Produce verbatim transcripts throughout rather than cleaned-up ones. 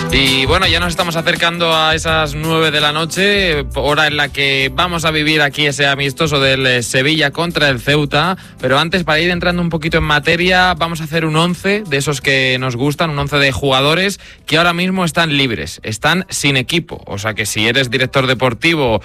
Y bueno, ya nos estamos acercando a esas nueve de la noche, hora en la que vamos a vivir aquí ese amistoso del Sevilla contra el Ceuta. Pero antes, para ir entrando un poquito en materia, vamos a hacer un once de esos que nos gustan, un once de jugadores que ahora mismo están libres, están sin equipo. O sea que si eres director deportivo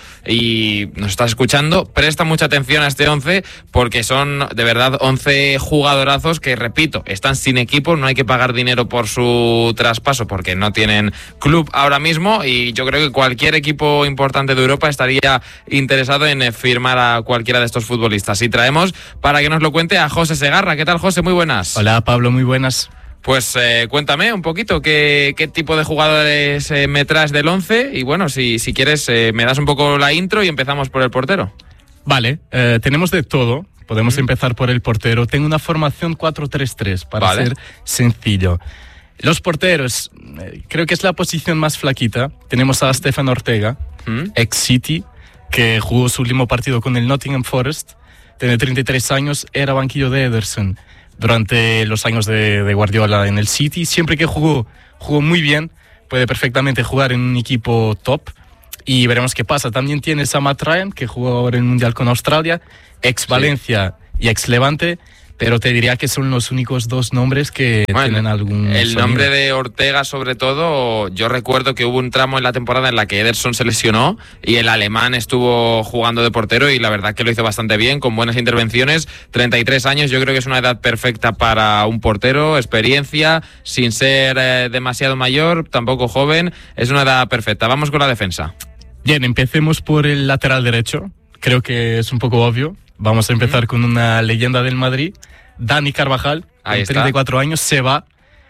y nos estás escuchando, presta mucha atención a este once, porque son de verdad once jugadorazos que, repito, están sin equipo, no hay que pagar dinero por su traspaso porque no tienen club ahora mismo, y yo creo que cualquier equipo importante de Europa estaría interesado en firmar a cualquiera de estos futbolistas. Y traemos para que nos lo cuente a José Segarra. ¿Qué tal, José? Muy buenas. Hola, Pablo, muy buenas. Pues eh, cuéntame un poquito qué, qué tipo de jugadores eh, me traes del once, y bueno, si, si quieres eh, me das un poco la intro y empezamos por el portero. Vale, eh, tenemos de todo. Podemos mm. empezar por el portero. Tengo una formación cuatro tres tres para vale. ser sencillo. Los porteros, eh, creo que es la posición más flaquita. Tenemos a Stefan Ortega, ¿Mm? ex City, que jugó su último partido con el Nottingham Forest. Tiene treinta y tres años, era banquillo de Ederson durante los años de, de Guardiola en el City. Siempre que jugó, jugó muy bien. Puede perfectamente jugar en un equipo top y veremos qué pasa. También tienes a Matt Ryan, que jugó ahora en el Mundial con Australia, ex Valencia sí. y ex Levante. Pero te diría que son los únicos dos nombres que bueno, tienen algún El sonido. nombre de Ortega, sobre todo, yo recuerdo que hubo un tramo en la temporada en la que Ederson se lesionó y el alemán estuvo jugando de portero, y la verdad que lo hizo bastante bien, con buenas intervenciones. treinta y tres años, yo creo que es una edad perfecta para un portero, experiencia, sin ser eh, demasiado mayor, tampoco joven, es una edad perfecta. Vamos con la defensa. Bien, empecemos por el lateral derecho. Creo que es un poco obvio. Vamos a empezar mm. con una leyenda del Madrid, Dani Carvajal, con treinta y cuatro años, se va,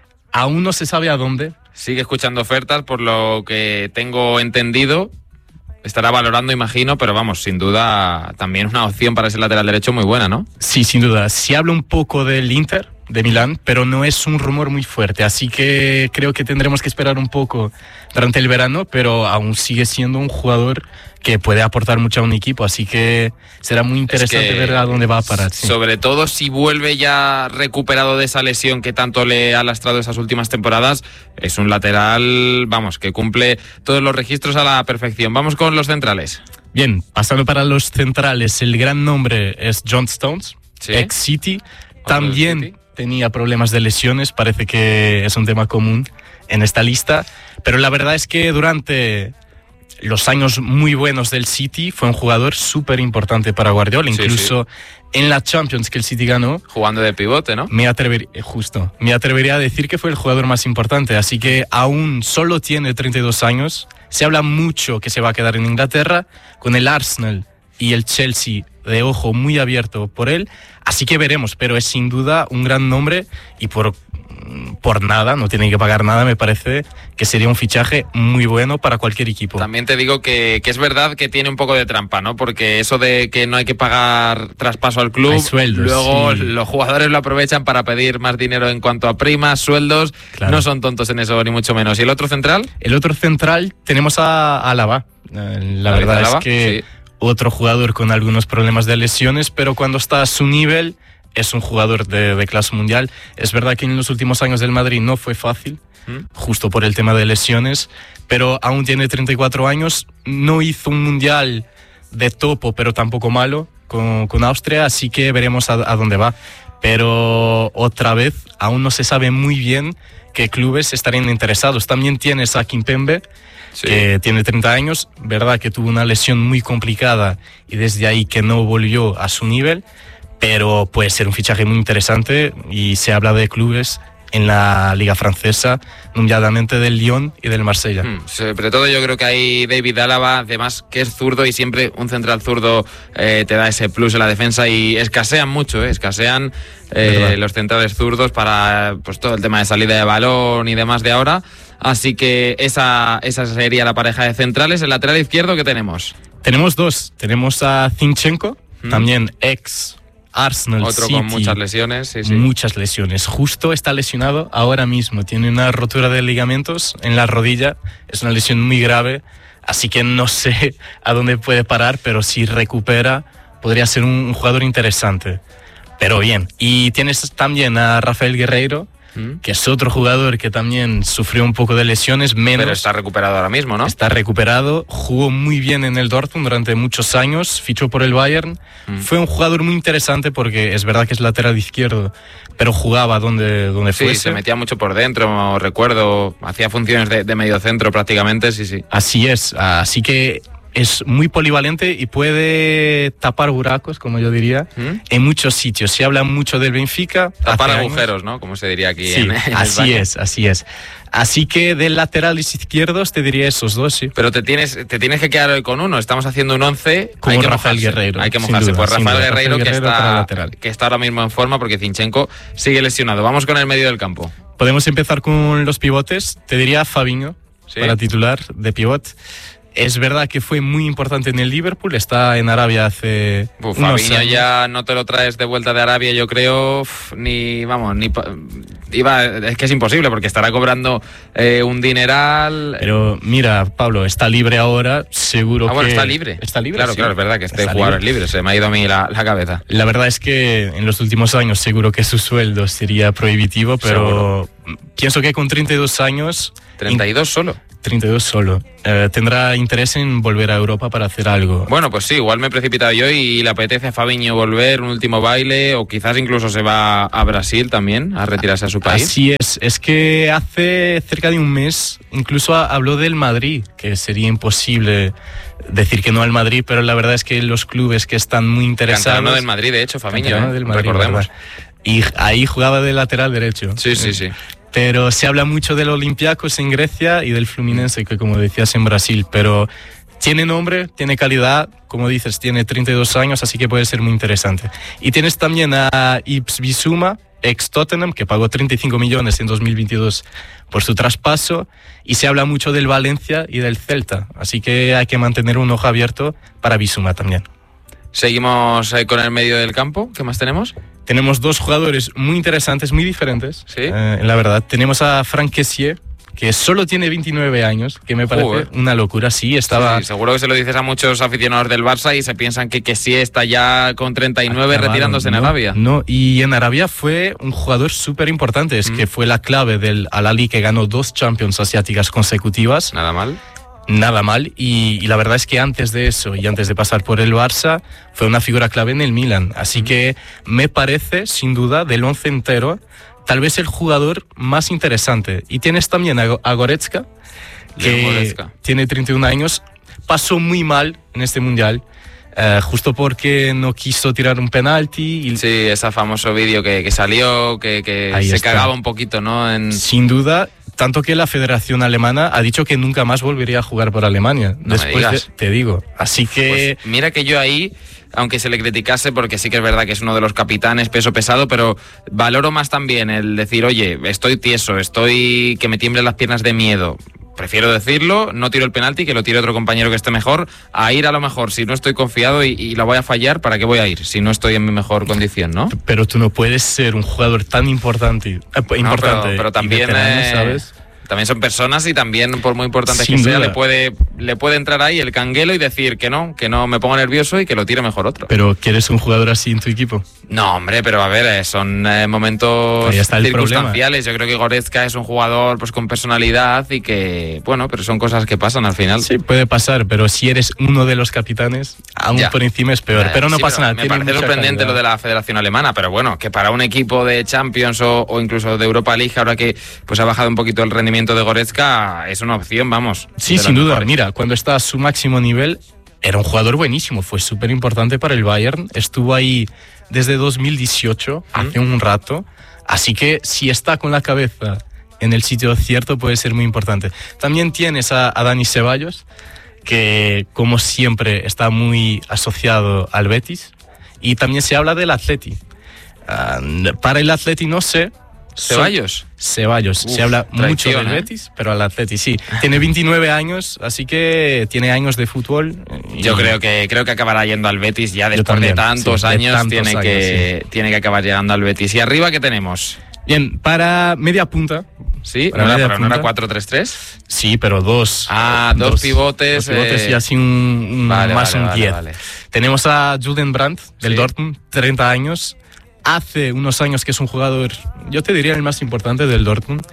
aún no se sabe a dónde. Sigue escuchando ofertas, por lo que tengo entendido, estará valorando, imagino, pero vamos, sin duda también una opción para ese lateral derecho muy buena, ¿no? Sí, sin duda. Se habla un poco del Inter de Milán, pero no es un rumor muy fuerte, así que creo que tendremos que esperar un poco durante el verano, pero aún sigue siendo un jugador que puede aportar mucho a un equipo, así que será muy interesante es que, ver a dónde va a parar. Sí. Sobre todo si vuelve ya recuperado de esa lesión que tanto le ha lastrado esas últimas temporadas, es un lateral, vamos, que cumple todos los registros a la perfección. Vamos con los centrales. Bien, pasando para los centrales, el gran nombre es John Stones, ¿sí? ex City, también City. Tenía problemas de lesiones, parece que es un tema común en esta lista, pero la verdad es que durante los años muy buenos del City fue un jugador súper importante para Guardiola, incluso sí, sí. en la Champions que el City ganó. Jugando de pivote, ¿no? Me atrevería, justo, me atrevería a decir que fue el jugador más importante, así que aún solo tiene treinta y dos años, se habla mucho que se va a quedar en Inglaterra, con el Arsenal y el Chelsea de ojo muy abierto por él, así que veremos, pero es sin duda un gran nombre y por... por nada, no tienen que pagar nada, me parece que sería un fichaje muy bueno para cualquier equipo. También te digo que, que es verdad que tiene un poco de trampa, ¿no? Porque eso de que no hay que pagar traspaso al club, sueldos, luego sí. los jugadores lo aprovechan para pedir más dinero en cuanto a primas, sueldos, claro. No son tontos en eso, ni mucho menos. ¿Y el otro central? El otro central tenemos a Alaba. La verdad Alaba, es que sí. otro jugador con algunos problemas de lesiones, pero cuando está a su nivel es un jugador de, de clase mundial. Es verdad que en los últimos años del Madrid no fue fácil, ¿Mm? justo por el tema de lesiones, pero aún tiene treinta y cuatro años, no hizo un mundial de topo, pero tampoco malo, con, con Austria, así que veremos a, a dónde va. Pero otra vez, aún no se sabe muy bien qué clubes estarían interesados. También tienes a Kimpembe, sí. que tiene treinta años, verdad que tuvo una lesión muy complicada y desde ahí que no volvió a su nivel, pero puede ser un fichaje muy interesante y se habla de clubes en la Liga Francesa, nominadamente del Lyon y del Marsella. Mm, sobre todo yo creo que hay David Alaba, además que es zurdo y siempre un central zurdo eh, te da ese plus en la defensa y escasean mucho, eh, escasean eh, los centrales zurdos para pues todo el tema de salida de balón y demás de ahora. Así que esa, esa sería la pareja de centrales. El lateral izquierdo, ¿qué tenemos? Tenemos dos. Tenemos a Zinchenko, mm. también ex Arsenal, otro City, con muchas lesiones, sí, sí. Muchas lesiones. Justo está lesionado ahora mismo. Tiene una rotura de ligamentos en la rodilla. Es una lesión muy grave. Así que no sé a dónde puede parar, pero si recupera, podría ser un, un jugador interesante. Pero bien. Y tienes también a Rafael Guerreiro, ¿Mm? que es otro jugador que también sufrió un poco de lesiones, menos. Pero está recuperado ahora mismo, ¿no? Está recuperado, jugó muy bien en el Dortmund durante muchos años, fichó por el Bayern. ¿Mm? Fue un jugador muy interesante porque es verdad que es lateral izquierdo, pero jugaba donde, donde sí, fuese. Sí, se metía mucho por dentro, recuerdo, hacía funciones de, de medio centro prácticamente, sí, sí. Así es, así que es muy polivalente y puede tapar buracos, como yo diría, ¿Mm? en muchos sitios. Se habla mucho del Benfica. Tapar agujeros, ¿no? Como se diría aquí. Sí, en, en así España. es, así es. Así que de laterales izquierdos te diría esos dos, sí. Pero te tienes, te tienes que quedar hoy con uno. Estamos haciendo un once. Como hay que Rafael mojarse, Guerreiro. Hay que mojarse. Duda, pues Rafael duda. Guerreiro, Rafael que, Guerreiro está, que está ahora mismo en forma porque Zinchenko sigue lesionado. Vamos con el medio del campo. Podemos empezar con los pivotes. Te diría Fabinho, ¿sí? para titular de pivot. Es verdad que fue muy importante en el Liverpool, está en Arabia hace Uf, unos Fabinho años. Ya no te lo traes de vuelta de Arabia, yo creo, uf, ni, vamos, ni iba, es que es imposible porque estará cobrando eh, un dineral. Pero mira, Pablo, está libre ahora, seguro ah, bueno, que... está libre. Está libre, Claro, sí. claro, es verdad que este está jugador libre. es libre, se me ha ido a mí la, la cabeza. La verdad es que en los últimos años seguro que su sueldo sería prohibitivo, pero seguro. Pienso que con treinta y dos años... ¿treinta y dos solo? treinta y dos solo. Eh, tendrá interés en volver a Europa para hacer algo. Bueno, pues sí, igual me he precipitado yo y le apetece a Fabinho volver, un último baile, o quizás incluso se va a Brasil también, a retirarse a su país. Así es, es que hace cerca de un mes incluso habló del Madrid, que sería imposible decir que no al Madrid, pero la verdad es que los clubes que están muy interesados... Canterano del Madrid, de hecho, Fabinho, ¿eh? del Madrid, recordemos. ¿verdad? Y ahí jugaba de lateral derecho. Sí, sí, sí. Pero se habla mucho del Olympiacos en Grecia y del Fluminense, que como decías en Brasil, pero tiene nombre, tiene calidad, como dices, tiene treinta y dos años, así que puede ser muy interesante. Y tienes también a Yves Bissouma, ex Tottenham, que pagó treinta y cinco millones en dos mil veintidós por su traspaso, y se habla mucho del Valencia y del Celta, así que hay que mantener un ojo abierto para Bissouma también. Seguimos eh, con el medio del campo. ¿Qué más tenemos? Tenemos dos jugadores muy interesantes, muy diferentes. ¿Sí? Eh, la verdad, tenemos a Franck Kessié, que solo tiene veintinueve años, que me parece Joder. una locura. Sí, estaba... Sí, seguro que se lo dices a muchos aficionados del Barça y se piensan que Kessié está ya con treinta y nueve Acabado. retirándose en no, Arabia. No, y en Arabia fue un jugador súper importante. Es mm. que fue la clave del Al-Ahly, que ganó dos Champions asiáticas consecutivas. Nada mal. Nada mal, y, y la verdad es que antes de eso y antes de pasar por el Barça fue una figura clave en el Milan, así que me parece sin duda del once entero tal vez el jugador más interesante. Y tienes también a, a Goretzka, que Goretzka. tiene treinta y un años, pasó muy mal en este mundial. Uh, justo porque no quiso tirar un penalti. Y... Sí, ese famoso vídeo que, que salió, que, que se está. cagaba un poquito, ¿no? En... Sin duda, tanto que la Federación Alemana ha dicho que nunca más volvería a jugar por Alemania. No Después de, te digo. Así que... Pues mira que yo ahí, aunque se le criticase, porque sí que es verdad que es uno de los capitanes, peso pesado, pero valoro más también el decir, oye, estoy tieso, estoy que me tiemblen las piernas de miedo. Prefiero decirlo, no tiro el penalti, que lo tire otro compañero que esté mejor, a ir a lo mejor si no estoy confiado y, y lo voy a fallar, ¿para qué voy a ir? Si no estoy en mi mejor condición, ¿no? Pero tú no puedes ser un jugador tan importante, eh, importante no, pero, pero también, veterano, eh, ¿sabes? También son personas y también, por muy importante Sin que sea, duda. le puede, le puede entrar ahí el canguelo y decir que no, que no me pongo nervioso y que lo tire mejor otro. Pero ¿quieres un jugador así en tu equipo? No, hombre, pero a ver, eh, son eh, momentos circunstanciales. Yo creo que Goretzka es un jugador pues con personalidad y que, bueno, pero son cosas que pasan al final. Sí, puede pasar, pero si eres uno de los capitanes, aún ya. por encima es peor. Pero no sí, pasa pero nada. Me parece sorprendente calidad. Lo de la Federación Alemana, pero bueno, que para un equipo de Champions o, o incluso de Europa League, ahora que pues ha bajado un poquito el rendimiento de Goretzka, es una opción, vamos. Sí, sin duda. Mejores. Mira, cuando está a su máximo nivel, era un jugador buenísimo, fue súper importante para el Bayern, estuvo ahí desde dos mil dieciocho, ¿Mm? hace un rato, así que si está con la cabeza en el sitio cierto puede ser muy importante. También tienes a, a Dani Ceballos, que como siempre está muy asociado al Betis, y también se habla del Atleti. Uh, para el Atleti no sé, ¿Ceballos? Ceballos. Uf, se habla mucho del ¿eh? Betis, pero al Atleti sí. Tiene veintinueve años, así que tiene años de fútbol. Y... Yo creo que creo que acabará yendo al Betis ya después también, de tantos sí, años. De tantos tiene, años que, sí. tiene que acabar llegando al Betis. ¿Y arriba qué tenemos? Bien, para media punta. Sí, para ¿no media era, punta. ¿no era cuatro tres tres? Sí, pero dos. Ah, dos, dos pivotes. Dos pivotes eh... y así un, un vale, más vale, un vale, diez. Vale. Tenemos a Julian Brandt del sí. Dortmund, treinta años. hace unos años que es un jugador, yo te diría el más importante del Dortmund.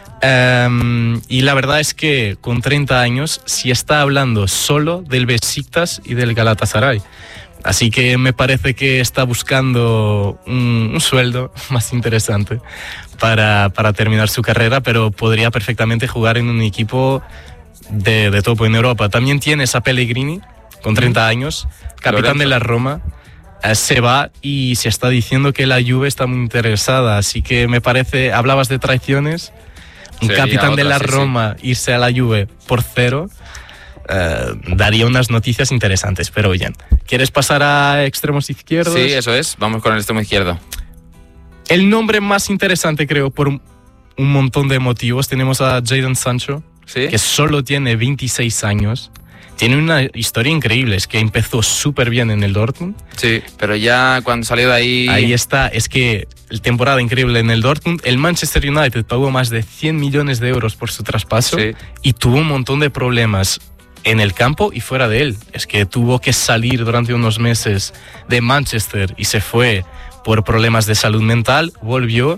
Um, y la verdad es que con treinta años sí está hablando solo del Besiktas y del Galatasaray. Así que me parece que está buscando un, un sueldo más interesante para, para terminar su carrera, pero podría perfectamente jugar en un equipo de, de topo en Europa. También tienes a Pellegrini, con treinta años, capitán de la Roma. Eh, se va y se está diciendo que la Juve está muy interesada. Así que me parece, hablabas de traiciones, un Sería capitán otra, de la sí, Roma sí. irse a la Juve por cero. Uh, daría unas noticias interesantes, pero bien. ¿Quieres pasar a extremos izquierdos? Sí, eso es. Vamos con el extremo izquierdo. El nombre más interesante, creo, por un, un montón de motivos. Tenemos a Jadon Sancho, ¿sí? que solo tiene veintiséis años. Tiene una historia increíble, es que empezó súper bien en el Dortmund. Sí, pero ya cuando salió de ahí... Ahí está, es que el temporada increíble en el Dortmund. El Manchester United pagó más de cien millones de euros por su traspaso sí. y tuvo un montón de problemas en el campo y fuera de él. Es que tuvo que salir durante unos meses de Manchester y se fue por problemas de salud mental, volvió,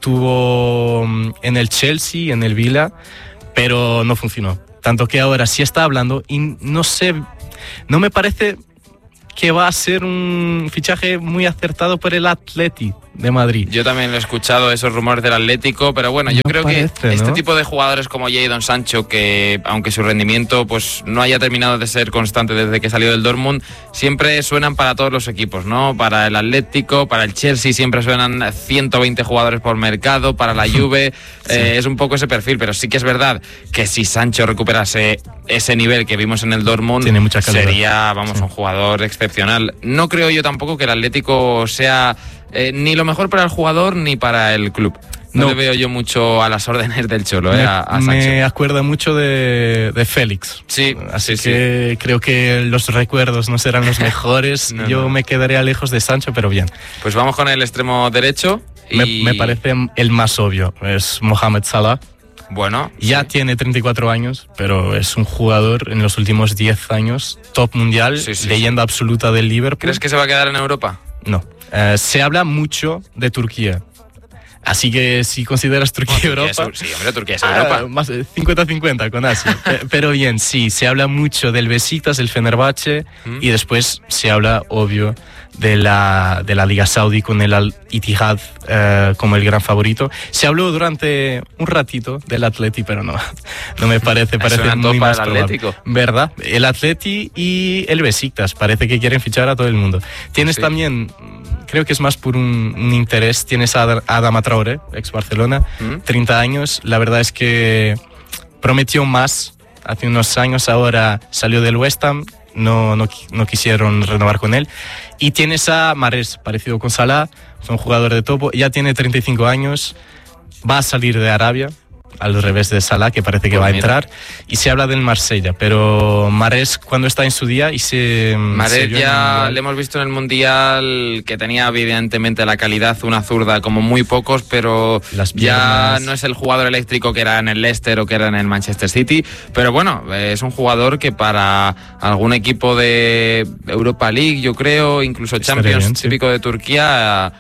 tuvo en el Chelsea, en el Villa, pero no funcionó. Tanto que ahora sí está hablando y no sé, no me parece que va a ser un fichaje muy acertado por el Atleti de Madrid. Yo también he escuchado esos rumores del Atlético, pero bueno, yo no creo parece, que este ¿no? tipo de jugadores como Jadon Sancho, que aunque su rendimiento pues no haya terminado de ser constante desde que salió del Dortmund, siempre suenan para todos los equipos, ¿no? Para el Atlético, para el Chelsea siempre suenan ciento veinte jugadores por mercado, para la Juve sí. eh, es un poco ese perfil, pero sí que es verdad que si Sancho recuperase ese nivel que vimos en el Dortmund, tiene mucha calidad. Sería, vamos, sí. un jugador excepcional. No creo yo tampoco que el Atlético sea Eh, ni lo mejor para el jugador ni para el club. No, no le veo yo mucho a las órdenes del Cholo, me, eh, a, a Sancho. Me acuerda mucho de, de Félix. Sí, así sí, que sí. creo que los recuerdos no serán los mejores. no, yo no. me quedaría lejos de Sancho, pero bien. Pues vamos con el extremo derecho. Y... Me, me parece el más obvio, es Mohamed Salah. Bueno, ya sí. tiene treinta y cuatro años, pero es un jugador en los últimos diez años, top mundial, sí, sí, leyenda sí. absoluta del Liverpool. ¿Crees que se va a quedar en Europa? No. Uh, se habla mucho de Turquía. Así que si consideras Turquía y bueno, Europa... Sí, hombre, Turquía es Europa. Uh, más cincuenta cincuenta con Asia. Pero bien, sí, se habla mucho del Besiktas, del Fenerbahce, ¿Mm? y después se habla, obvio, de la, de la Liga Saudí con el Al-Ittihad uh, como el gran favorito. Se habló durante un ratito del Atleti, pero no, no me parece, parece muy más el Atlético. ¿Verdad? El Atleti y el Besiktas, parece que quieren fichar a todo el mundo. Tienes sí. también... Creo que es más por un, un interés. Tienes a Adama Traoré, ex Barcelona, ¿Mm? treinta años. La verdad es que prometió más hace unos años, ahora salió del West Ham, no, no, no quisieron renovar con él. Y tienes a Mahrez, parecido con Salah, es un jugador de topo, ya tiene treinta y cinco años, va a salir de Arabia, al revés de Salah, que parece que pues va a entrar, y se habla del Marsella, pero Mahrez cuando está en su día y se... Mahrez ya le hemos visto en el Mundial que tenía evidentemente la calidad, una zurda como muy pocos, pero ya no es el jugador eléctrico que era en el Leicester o que era en el Manchester City, pero bueno, es un jugador que para algún equipo de Europa League, yo creo, incluso Champions, bien, típico sí. de Turquía...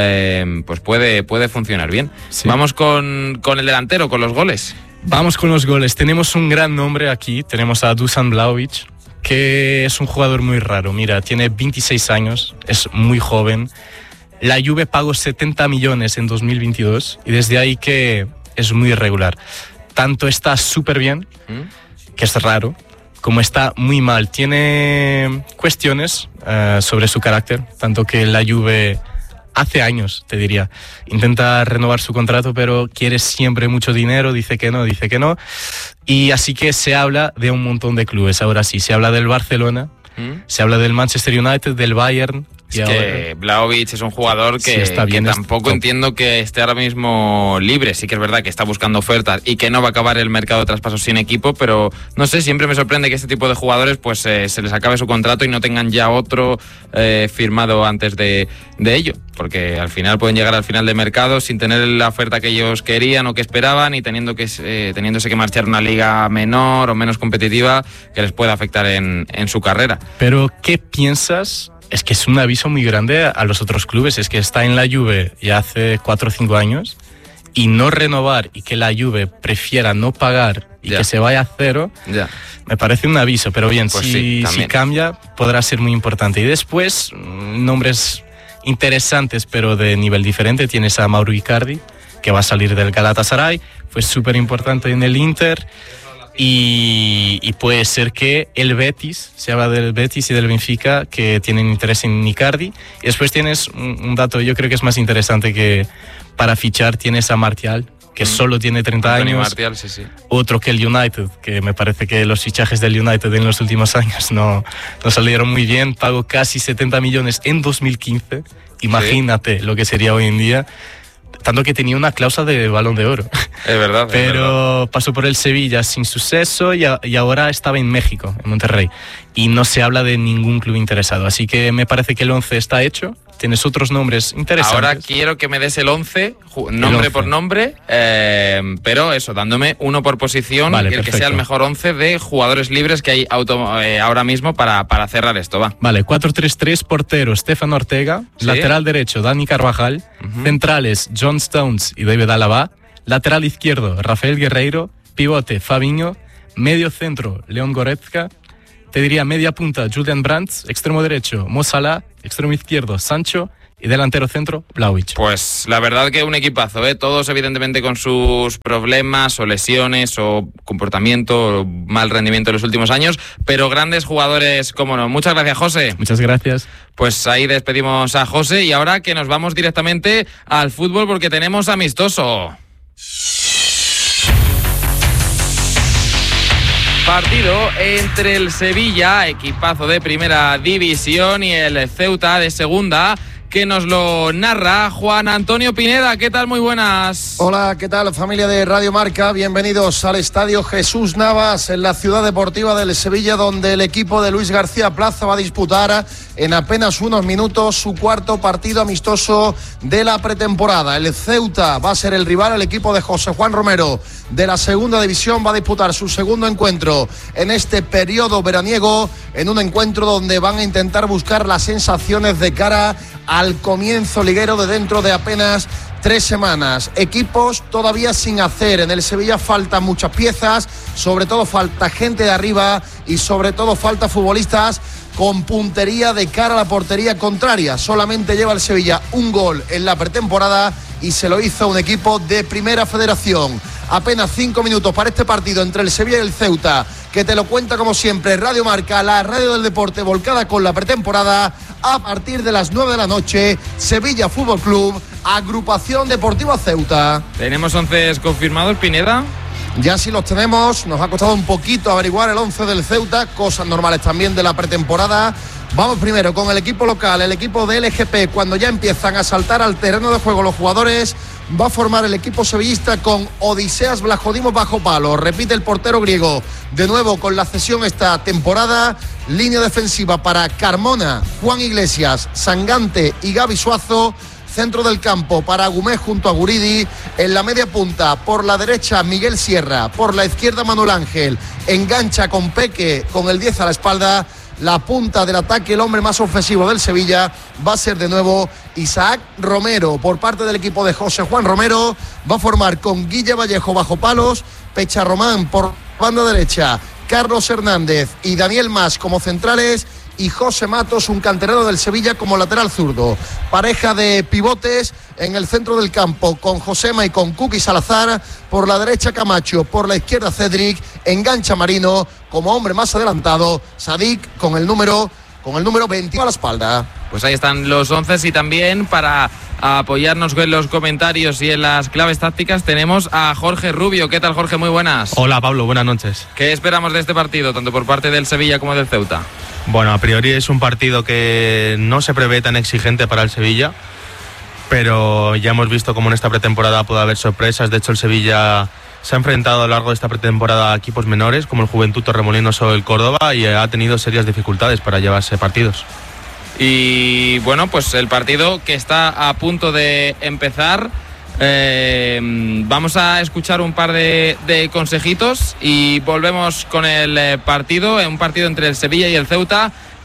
Eh, pues puede, puede funcionar bien. Sí. Vamos con, con el delantero, con los goles. Vamos con los goles. Tenemos un gran nombre aquí. Tenemos a Dusan Vlahovic, que es un jugador muy raro. Mira, tiene veintiséis años, es muy joven. La Juve pagó setenta millones en dos mil veintidós y desde ahí que es muy irregular. Tanto está súper bien, ¿Mm? que es raro, como está muy mal. Tiene cuestiones uh, sobre su carácter, tanto que la Juve... Hace años, te diría, intenta renovar su contrato, pero quiere siempre mucho dinero, dice que no, dice que no. Y así que se habla de un montón de clubes. Ahora sí, se habla del Barcelona, ¿Mm? se habla del Manchester United, del Bayern. Es y que Vlahovic es un jugador que, sí, está bien, que tampoco entiendo que esté ahora mismo libre. Sí que es verdad que está buscando ofertas y que no va a acabar el mercado de traspasos sin equipo, pero no sé, siempre me sorprende que este tipo de jugadores pues eh, se les acabe su contrato y no tengan ya otro eh, firmado antes de, de ello, porque al final pueden llegar al final de mercado sin tener la oferta que ellos querían o que esperaban y teniendo que, eh, teniéndose que marchar a una liga menor o menos competitiva que les pueda afectar en, en su carrera. Pero, ¿qué piensas es que es un aviso muy grande a los otros clubes. Es que está en la Juve ya hace cuatro o cinco años y no renovar y que la Juve prefiera no pagar y ya. que se vaya a cero, ya. me parece un aviso. Pero bien, pues si, sí, si cambia podrá ser muy importante. Y después, nombres interesantes pero de nivel diferente, tienes a Mauro Icardi, que va a salir del Galatasaray, fue súper importante en el Inter. Y, y puede ser que el Betis, se habla del Betis y del Benfica, que tienen interés en Icardi. Y después tienes un, un dato, yo creo que es más interesante, que para fichar tienes a Martial, que mm. solo tiene treinta Antonio años. Martial, sí, sí. Otro que el United, que me parece que los fichajes del United en los últimos años no, no salieron muy bien. Pagó casi setenta millones en dos mil quince. Imagínate ¿Sí? lo que sería hoy en día. Tanto que tenía una cláusula de Balón de Oro. Es verdad. Pero es verdad. pasó por el Sevilla sin suceso y, a, y ahora estaba en México, en Monterrey. Y no se habla de ningún club interesado. Así que me parece que el once está hecho. Tienes otros nombres interesantes. Ahora quiero que me des el once, nombre el once. por nombre, eh, pero eso, dándome uno por posición, vale, y el perfecto. que sea el mejor once de jugadores libres que hay auto, eh, ahora mismo para, para cerrar esto, va. Vale, cuatro tres tres, portero Stefan Ortega, ¿Sí? lateral derecho Dani Carvajal, uh-huh. centrales John Stones y David Alaba, lateral izquierdo Rafael Guerreiro, pivote Fabinho, medio centro León Goretzka, te diría media punta Julian Brandt, extremo derecho Mo Salah, extremo izquierdo Sancho y delantero centro Vlahovic. Pues la verdad que un equipazo, ¿eh? Todos evidentemente con sus problemas o lesiones o comportamiento o mal rendimiento en los últimos años, pero grandes jugadores, cómo no. Muchas gracias, José. Muchas gracias. Pues ahí despedimos a José y ahora que nos vamos directamente al fútbol porque tenemos amistoso. Partido entre el Sevilla, equipazo de primera división, y el Ceuta de segunda, que nos lo narra Juan Antonio Pineda. ¿Qué tal? Muy buenas. Hola, ¿qué tal, familia de Radio Marca? Bienvenidos al Estadio Jesús Navas en la ciudad deportiva del Sevilla, donde el equipo de Luis García Plaza va a disputar en apenas unos minutos su cuarto partido amistoso de la pretemporada. El Ceuta va a ser el rival, el equipo de José Juan Romero de la segunda división va a disputar su segundo encuentro en este periodo veraniego, en un encuentro donde van a intentar buscar las sensaciones de cara al comienzo liguero de dentro de apenas tres semanas. Equipos todavía sin hacer. En el Sevilla faltan muchas piezas, sobre todo falta gente de arriba y sobre todo falta futbolistas con puntería de cara a la portería contraria. Solamente lleva el Sevilla un gol en la pretemporada y se lo hizo un equipo de Primera Federación. Apenas cinco minutos para este partido entre el Sevilla y el Ceuta, que te lo cuenta como siempre Radio Marca, la radio del deporte volcada con la pretemporada. A partir de las nueve de la noche, Sevilla Fútbol Club, Agrupación Deportiva Ceuta. ¿Tenemos once confirmados, Pineda? Ya sí los tenemos, nos ha costado un poquito averiguar el once del Ceuta, cosas normales también de la pretemporada. Vamos primero con el equipo local, el equipo de L G P. Cuando ya empiezan a saltar al terreno de juego los jugadores, va a formar el equipo sevillista con Odiseas Vlachodimos bajo palo. Repite el portero griego, de nuevo con la cesión esta temporada. Línea defensiva para Carmona, Juan Iglesias, Sangante y Gaby Suazo. Centro del campo para Agumé junto a Guridi. En la media punta, por la derecha Miguel Sierra, por la izquierda Manuel Ángel. Engancha con Peque, con el diez a la espalda. La punta del ataque, el hombre más ofensivo del Sevilla, va a ser de nuevo Isaac Romero. Por parte del equipo de José Juan Romero, va a formar con Guille Vallejo bajo palos, Pecha Román por banda derecha, Carlos Hernández y Daniel Mas como centrales, y José Matos, un canterano del Sevilla, como lateral zurdo. Pareja de pivotes en el centro del campo con Josema y con Kuki Salazar. Por la derecha Camacho, por la izquierda Cedric, engancha Marino como hombre más adelantado, Sadik con el número con el número veinte a la espalda. Pues ahí están los once, y también para apoyarnos en los comentarios y en las claves tácticas tenemos a Jorge Rubio. ¿Qué tal, Jorge? Muy buenas. Hola, Pablo, buenas noches. ¿Qué esperamos de este partido, tanto por parte del Sevilla como del Ceuta? Bueno, a priori es un partido que no se prevé tan exigente para el Sevilla, pero ya hemos visto cómo en esta pretemporada puede haber sorpresas. De hecho, el Sevilla se ha enfrentado a lo largo de esta pretemporada a equipos menores como el Juventud Torremolinos o el Córdoba, y ha tenido serias dificultades para llevarse partidos. Y bueno, pues el partido que está a punto de empezar, eh, vamos a escuchar un par de, de consejitos y volvemos con el partido, un partido entre el Sevilla y el Ceuta,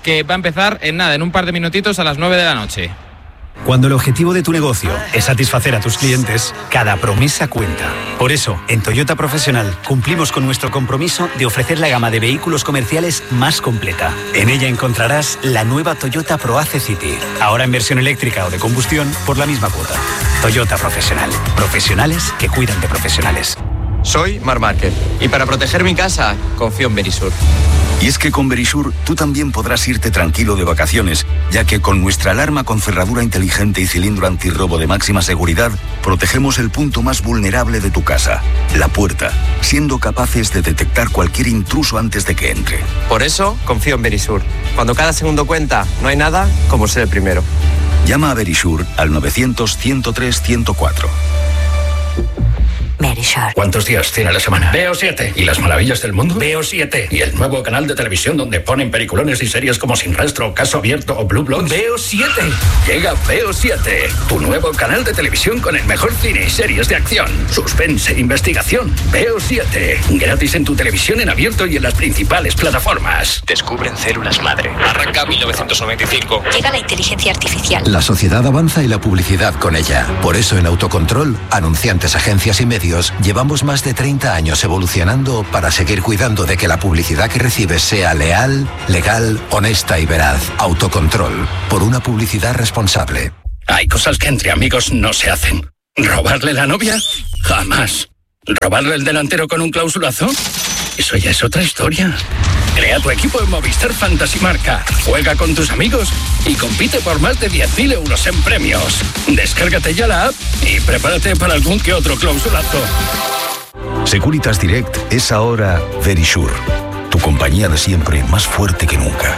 que va a empezar en nada, en un par de minutitos a las nueve de la noche. Cuando el objetivo de tu negocio es satisfacer a tus clientes, cada promesa cuenta. Por eso, en Toyota Profesional cumplimos con nuestro compromiso de ofrecer la gama de vehículos comerciales más completa. En ella encontrarás la nueva Toyota ProAce City, ahora en versión eléctrica o de combustión por la misma cuota. Toyota Profesional. Profesionales que cuidan de profesionales. Soy Marc Márquez y para proteger mi casa confío en Verisur. Y es que con Verisur tú también podrás irte tranquilo de vacaciones, ya que con nuestra alarma con cerradura inteligente y cilindro antirrobo de máxima seguridad, protegemos el punto más vulnerable de tu casa, la puerta, siendo capaces de detectar cualquier intruso antes de que entre. Por eso confío en Verisur. Cuando cada segundo cuenta, no hay nada como ser el primero. Llama a Verisur al novecientos, ciento tres, ciento cuatro. Verisur. ¿Cuántos días tiene la semana? Veo siete. ¿Y las maravillas del mundo? Veo siete. ¿Y el nuevo canal de televisión donde ponen peliculones y series como Sin Rastro, Caso Abierto o Blue Bloods? Veo siete. Llega Veo siete, tu nuevo canal de televisión con el mejor cine y series de acción, suspense e investigación. Veo siete. Gratis en tu televisión en abierto y en las principales plataformas. Descubren células madre. Arranca mil novecientos noventa y cinco. Llega la inteligencia artificial. La sociedad avanza y la publicidad con ella. Por eso en Autocontrol, anunciantes, agencias y medios, llevamos más de treinta años evolucionando para seguir cuidando de que la publicidad que recibes sea leal, legal, honesta y veraz. Autocontrol, por una publicidad responsable. Hay cosas que entre amigos no se hacen. ¿Robarle la novia? Jamás. ¿Robarle el delantero con un clausulazo? Eso ya es otra historia. Crea tu equipo en Movistar Fantasy Marca. Juega con tus amigos y compite por más de diez mil euros en premios. Descárgate ya la app y prepárate para algún que otro clausulazo. Securitas Direct es ahora Verisur, tu compañía de siempre más fuerte que nunca.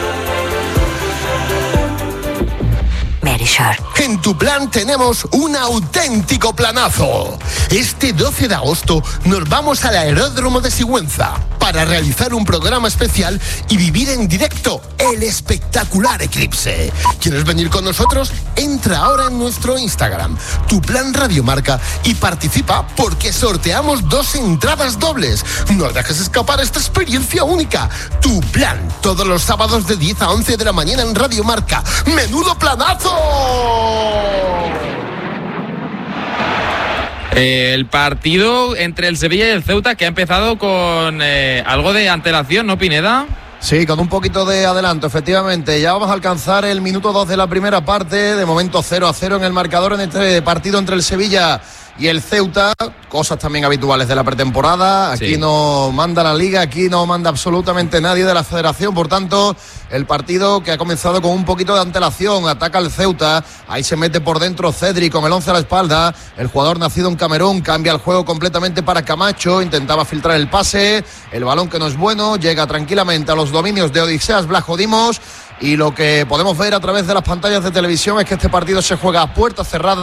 En tu plan tenemos un auténtico planazo. Este doce de agosto nos vamos al aeródromo de Sigüenza para realizar un programa especial y vivir en directo el espectacular eclipse. ¿Quieres venir con nosotros? Entra ahora en nuestro Instagram, Tu Plan Radio Marca, y participa porque sorteamos dos entradas dobles. No dejes escapar esta experiencia única. Tu Plan, todos los sábados de diez a once de la mañana en Radio Marca. ¡Menudo planazo! El partido entre el Sevilla y el Ceuta, que ha empezado con eh, algo de antelación, ¿no, Pineda? Sí, con un poquito de adelanto, efectivamente. Ya vamos a alcanzar el minuto dos de la primera parte. De momento cero a cero en el marcador en este partido entre el Sevilla y el Ceuta. Cosas también habituales de la pretemporada. Aquí sí. No manda la Liga, aquí no manda absolutamente nadie de la Federación. Por tanto, el partido que ha comenzado con un poquito de antelación. Ataca el Ceuta, ahí se mete por dentro Cedric con el once a la espalda. El jugador nacido en Camerún cambia el juego completamente para Camacho. Intentaba filtrar el pase, el balón que no es bueno. Llega tranquilamente a los dominios de Odiseas Vlachodimos. Y lo que podemos ver a través de las pantallas de televisión es que este partido se juega a puerta cerrada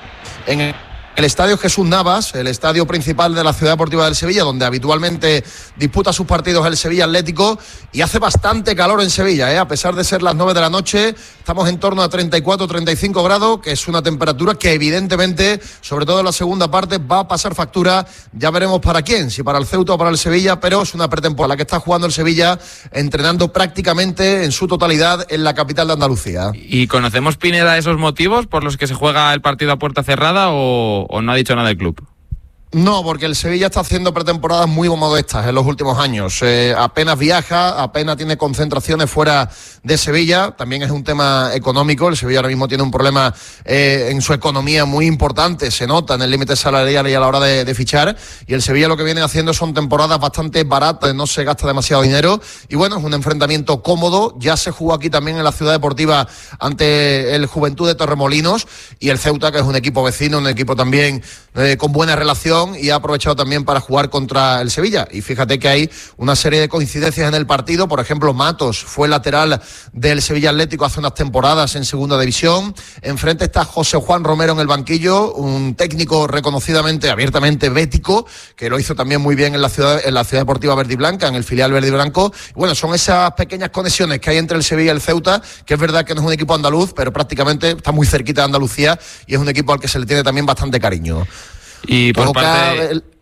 en el El estadio Jesús Navas, el estadio principal de la Ciudad Deportiva del Sevilla, donde habitualmente disputa sus partidos el Sevilla Atlético, y hace bastante calor en Sevilla, ¿eh? A pesar de ser las nueve de la noche, estamos en torno a treinta y cuatro, treinta y cinco grados, que es una temperatura que evidentemente, sobre todo en la segunda parte, va a pasar factura. Ya veremos para quién, si para el Ceuta o para el Sevilla, pero es una pretemporada la que está jugando el Sevilla, entrenando prácticamente en su totalidad en la capital de Andalucía. ¿Y conocemos, Pineda, esos motivos por los que se juega el partido a puerta cerrada o, o no ha dicho nada el club? No, porque el Sevilla está haciendo pretemporadas muy modestas en los últimos años. Eh, apenas viaja, apenas tiene concentraciones fuera de Sevilla. También es un tema económico. El Sevilla ahora mismo tiene un problema eh, en su economía muy importante. Se nota en el límite salarial y a la hora de, de fichar. Y el Sevilla lo que viene haciendo son temporadas bastante baratas, no se gasta demasiado dinero. Y bueno, es un enfrentamiento cómodo. Ya se jugó aquí también en la Ciudad Deportiva ante el Juventud de Torremolinos. Y el Ceuta, que es un equipo vecino, un equipo también eh, con buena relación, y ha aprovechado también para jugar contra el Sevilla. Y fíjate que hay una serie de coincidencias en el partido. Por ejemplo, Matos fue lateral del Sevilla Atlético hace unas temporadas en segunda división. Enfrente está José Juan Romero en el banquillo, un técnico reconocidamente, abiertamente bético, que lo hizo también muy bien en la ciudad, en la Ciudad Deportiva Verde y Blanca, en el filial Verde y Blanco. Y bueno, son esas pequeñas conexiones que hay entre el Sevilla y el Ceuta, que es verdad que no es un equipo andaluz, pero prácticamente está muy cerquita de Andalucía y es un equipo al que se le tiene también bastante cariño. Y por parte... El,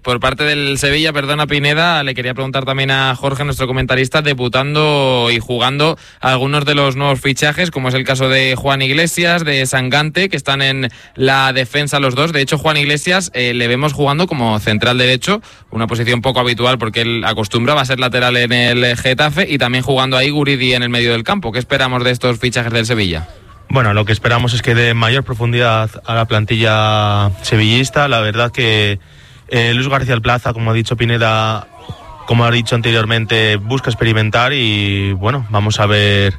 Por parte del Sevilla, perdona Pineda, le quería preguntar también a Jorge, nuestro comentarista, debutando y jugando algunos de los nuevos fichajes, como es el caso de Juan Iglesias, de Sangante, que están en la defensa los dos. De hecho, Juan Iglesias eh, le vemos jugando como central derecho, una posición poco habitual porque él acostumbraba a ser lateral en el Getafe, y también jugando ahí Guridi en el medio del campo. ¿Qué esperamos de estos fichajes del Sevilla? Bueno, lo que esperamos es que dé mayor profundidad a la plantilla sevillista. La verdad que Eh, Luis García Plaza, como ha dicho Pineda, como ha dicho anteriormente, busca experimentar y bueno, vamos a ver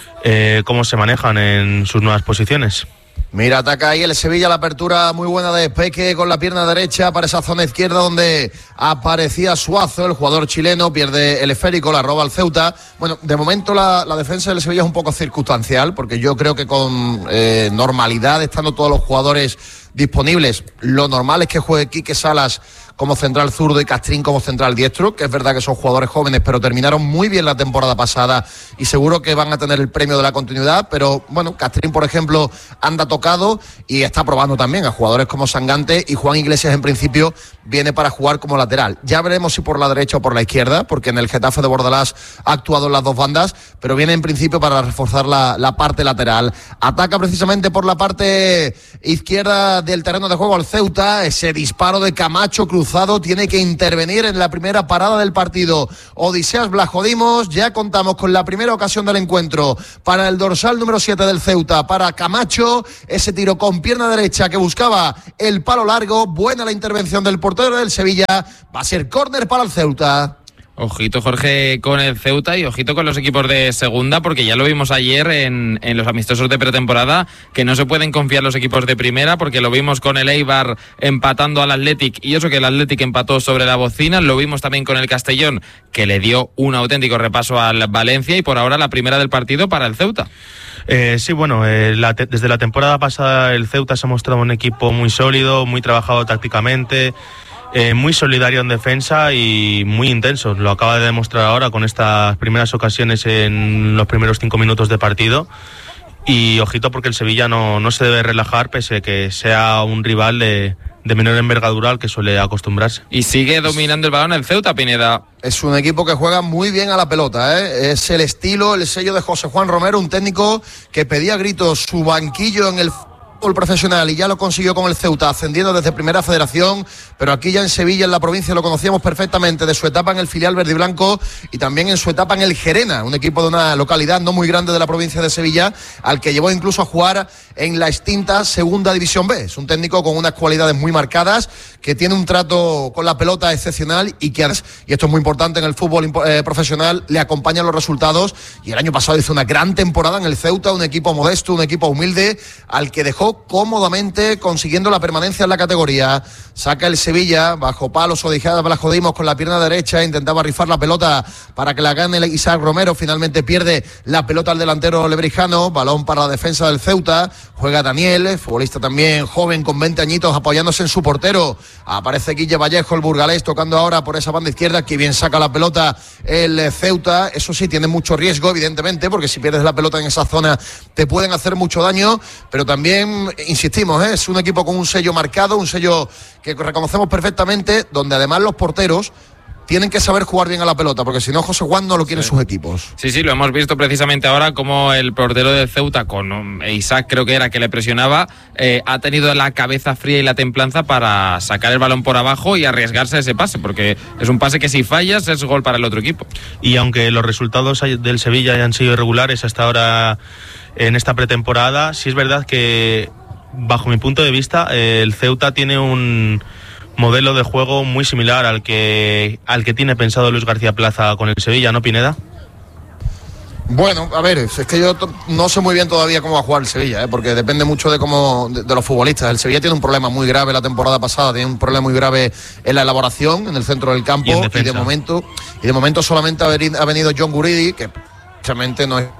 eh, cómo se manejan en sus nuevas posiciones. Mira, ataca ahí el Sevilla, la apertura muy buena de Peque con la pierna derecha para esa zona izquierda donde aparecía Suazo, el jugador chileno, pierde el esférico, la roba al Ceuta. Bueno, de momento la, la defensa del Sevilla es un poco circunstancial, porque yo creo que con eh, normalidad, estando todos los jugadores disponibles, lo normal es que juegue Quique Salas como central zurdo y Castrín como central diestro, que es verdad que son jugadores jóvenes, pero terminaron muy bien la temporada pasada y seguro que van a tener el premio de la continuidad. Pero bueno, Castrín, por ejemplo, anda tocado y está probando también a jugadores como Sangante, y Juan Iglesias en principio viene para jugar como lateral. Ya veremos si por la derecha o por la izquierda, porque en el Getafe de Bordalás ha actuado en las dos bandas, pero viene en principio para reforzar la, la parte lateral. Ataca precisamente por la parte izquierda del terreno de juego al Ceuta. Ese disparo de Camacho cruzado tiene que intervenir en la primera parada del partido Odiseas Blajodimos. Ya contamos con la primera ocasión del encuentro para el dorsal número siete del Ceuta, para Camacho. Ese tiro con pierna derecha que buscaba el palo largo. Buena la intervención del portero del Sevilla. Va a ser córner para el Ceuta. Ojito, Jorge, con el Ceuta, y ojito con los equipos de segunda, porque ya lo vimos ayer en, en los amistosos de pretemporada, que no se pueden confiar los equipos de primera, porque lo vimos con el Eibar empatando al Athletic, y eso que el Athletic empató sobre la bocina. Lo vimos también con el Castellón, que le dio un auténtico repaso al Valencia, y por ahora la primera del partido para el Ceuta. Eh, sí, bueno, eh, la te- desde la temporada pasada el Ceuta se ha mostrado un equipo muy sólido, muy trabajado tácticamente, Eh, muy solidario en defensa y muy intenso. Lo acaba de demostrar ahora con estas primeras ocasiones en los primeros cinco minutos de partido. Y ojito, porque el Sevilla no, no se debe relajar, pese a que sea un rival de, de menor envergadura al que suele acostumbrarse. Y sigue dominando el balón el Ceuta, Pineda. Es un equipo que juega muy bien a la pelota, ¿eh? Es el estilo, el sello de José Juan Romero, un técnico que pedía a gritos su banquillo en el fútbol profesional, y ya lo consiguió con el Ceuta, ascendiendo desde Primera Federación, pero aquí ya en Sevilla, en la provincia, lo conocíamos perfectamente de su etapa en el filial verde y blanco, y también en su etapa en el Gerena, un equipo de una localidad no muy grande de la provincia de Sevilla, al que llevó incluso a jugar en la extinta Segunda División B. Es un técnico con unas cualidades muy marcadas, que tiene un trato con la pelota excepcional, y que, y esto es muy importante en el fútbol eh, profesional, le acompañan los resultados. Y el año pasado hizo una gran temporada en el Ceuta, un equipo modesto, un equipo humilde, al que dejó cómodamente consiguiendo la permanencia en la categoría. Saca el Sevilla, bajo palos, Odiseas Blajodimos con la pierna derecha, intentaba rifar la pelota para que la gane el Isaac Romero, finalmente pierde la pelota al delantero lebrijano, balón para la defensa del Ceuta, juega Daniel, futbolista también joven con veinte añitos, apoyándose en su portero. Aparece Guille Vallejo, el burgalés, tocando ahora por esa banda izquierda, que bien saca la pelota el Ceuta. Eso sí, tiene mucho riesgo, evidentemente, porque si pierdes la pelota en esa zona te pueden hacer mucho daño, pero también, insistimos, ¿eh? Es un equipo con un sello marcado, un sello que reconocemos perfectamente, donde además los porteros tienen que saber jugar bien a la pelota, porque si no, José Juan no lo quieren sí. sus equipos. Sí, sí, lo hemos visto precisamente ahora, como el portero del Ceuta, con Isaac creo que era, que le presionaba, eh, ha tenido la cabeza fría y la templanza para sacar el balón por abajo y arriesgarse a ese pase, porque es un pase que si fallas es gol para el otro equipo. Y aunque los resultados del Sevilla hayan sido irregulares hasta ahora en esta pretemporada, sí es verdad que, bajo mi punto de vista, el Ceuta tiene un modelo de juego muy similar al que al que tiene pensado Luis García Plaza con el Sevilla, ¿no, Pineda? Bueno, a ver, es que yo no sé muy bien todavía cómo va a jugar el Sevilla, ¿eh? Porque depende mucho de cómo de, de los futbolistas. El Sevilla tiene un problema muy grave la temporada pasada, tiene un problema muy grave en la elaboración, en el centro del campo, y, y de momento y de momento solamente ha venido John Guridi, que precisamente no es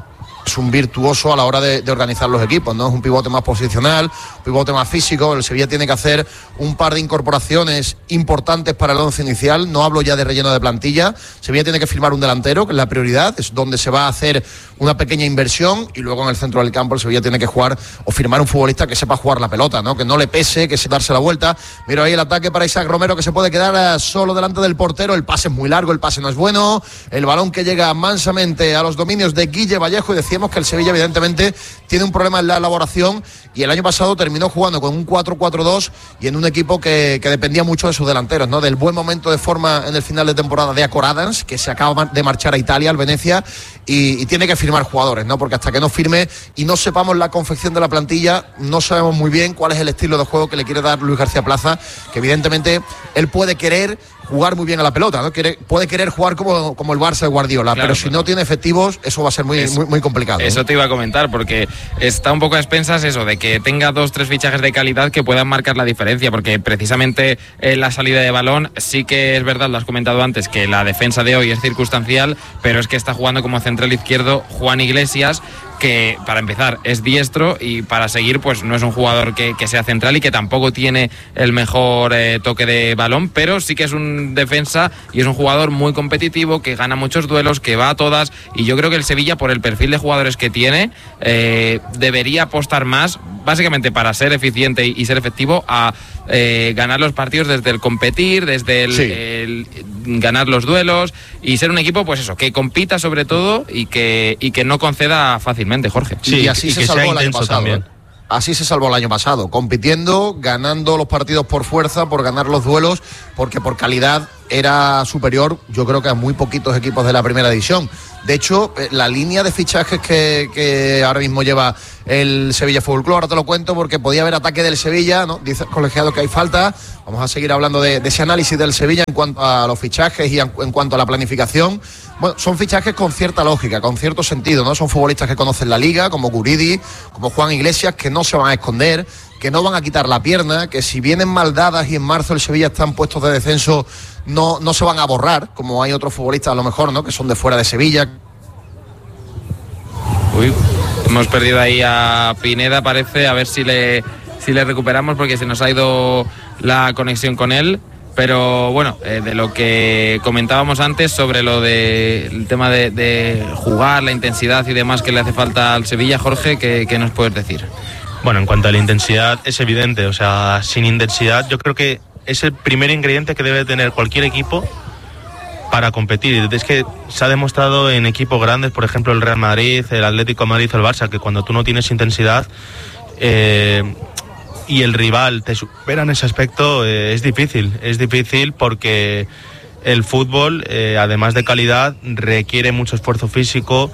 es un virtuoso a la hora de, de organizar los equipos, ¿no? Es un pivote más posicional, un pivote más físico. El Sevilla tiene que hacer un par de incorporaciones importantes para el once inicial. No hablo ya de relleno de plantilla. Sevilla tiene que firmar un delantero, que es la prioridad, es donde se va a hacer una pequeña inversión, y luego en el centro del campo el Sevilla tiene que jugar o firmar un futbolista que sepa jugar la pelota, ¿no? Que no le pese, que sepa darse la vuelta. Mira ahí el ataque para Isaac Romero, que se puede quedar solo delante del portero. El pase es muy largo, el pase no es bueno. El balón que llega mansamente a los dominios de Guille Vallejo, y decíamos que el Sevilla evidentemente tiene un problema en la elaboración, y el año pasado terminó jugando con un cuatro cuatro dos y en un equipo que, que dependía mucho de sus delanteros, ¿no? Del buen momento de forma en el final de temporada de Acor Adams, que se acaba de marchar a Italia, al Venecia, y, y tiene que firmar jugadores, ¿no? Porque hasta que no firme y no sepamos la confección de la plantilla, no sabemos muy bien cuál es el estilo de juego que le quiere dar Luis García Plaza, que evidentemente él puede querer jugar muy bien a la pelota, ¿no? Quiere, puede querer jugar como, como el Barça de Guardiola, claro, pero si claro. no tiene efectivos, eso va a ser muy, es, muy, muy complicado. Eso ¿no? te iba a comentar, porque está un poco a expensas eso, de que tenga dos, tres fichajes de calidad que puedan marcar la diferencia, porque precisamente en la salida de balón sí que es verdad, lo has comentado antes, que la defensa de hoy es circunstancial, pero es que está jugando como central izquierdo Juan Iglesias, que para empezar es diestro, y para seguir pues no es un jugador que, que sea central y que tampoco tiene el mejor eh, toque de balón, pero sí que es un defensa y es un jugador muy competitivo, que gana muchos duelos, que va a todas, y yo creo que el Sevilla, por el perfil de jugadores que tiene, eh, debería apostar más, básicamente para ser eficiente y, y ser efectivo, a eh, ganar los partidos desde el competir, desde el, sí. el ganar los duelos, y ser un equipo pues eso, que compita sobre todo y que, y que no conceda fácilmente, Jorge. Sí, y así y se salvó el año pasado también. Así se salvó el año pasado, compitiendo, ganando los partidos por fuerza, por ganar los duelos, porque por calidad era superior, yo creo que a muy poquitos equipos de la primera división. De hecho, la línea de fichajes que, que ahora mismo lleva el Sevilla Fútbol Club, ahora te lo cuento porque podía haber ataque del Sevilla, ¿no? Dice el colegiado que hay falta. Vamos a seguir hablando de, de ese análisis del Sevilla en cuanto a los fichajes y en, en cuanto a la planificación. Bueno, son fichajes con cierta lógica, con cierto sentido, ¿no? Son futbolistas que conocen la liga, como Guridi, como Juan Iglesias, que no se van a esconder, que no van a quitar la pierna, que si vienen mal dadas y en marzo el Sevilla está en puestos de descenso, no, no se van a borrar, como hay otros futbolistas a lo mejor, ¿no? Que son de fuera de Sevilla. Uy, hemos perdido ahí a Pineda, parece, a ver si le, si le recuperamos, porque se nos ha ido la conexión con él. Pero bueno, eh, de lo que comentábamos antes sobre lo de el tema de, de jugar, la intensidad y demás que le hace falta al Sevilla, Jorge, ¿qué, qué nos puedes decir? Bueno, en cuanto a la intensidad, es evidente, o sea, sin intensidad yo creo que es el primer ingrediente que debe tener cualquier equipo para competir. Es que se ha demostrado en equipos grandes, por ejemplo el Real Madrid, el Atlético de Madrid o el Barça, que cuando tú no tienes intensidad eh, y el rival te supera en ese aspecto, eh, es difícil, es difícil porque el fútbol, eh, además de calidad, requiere mucho esfuerzo físico,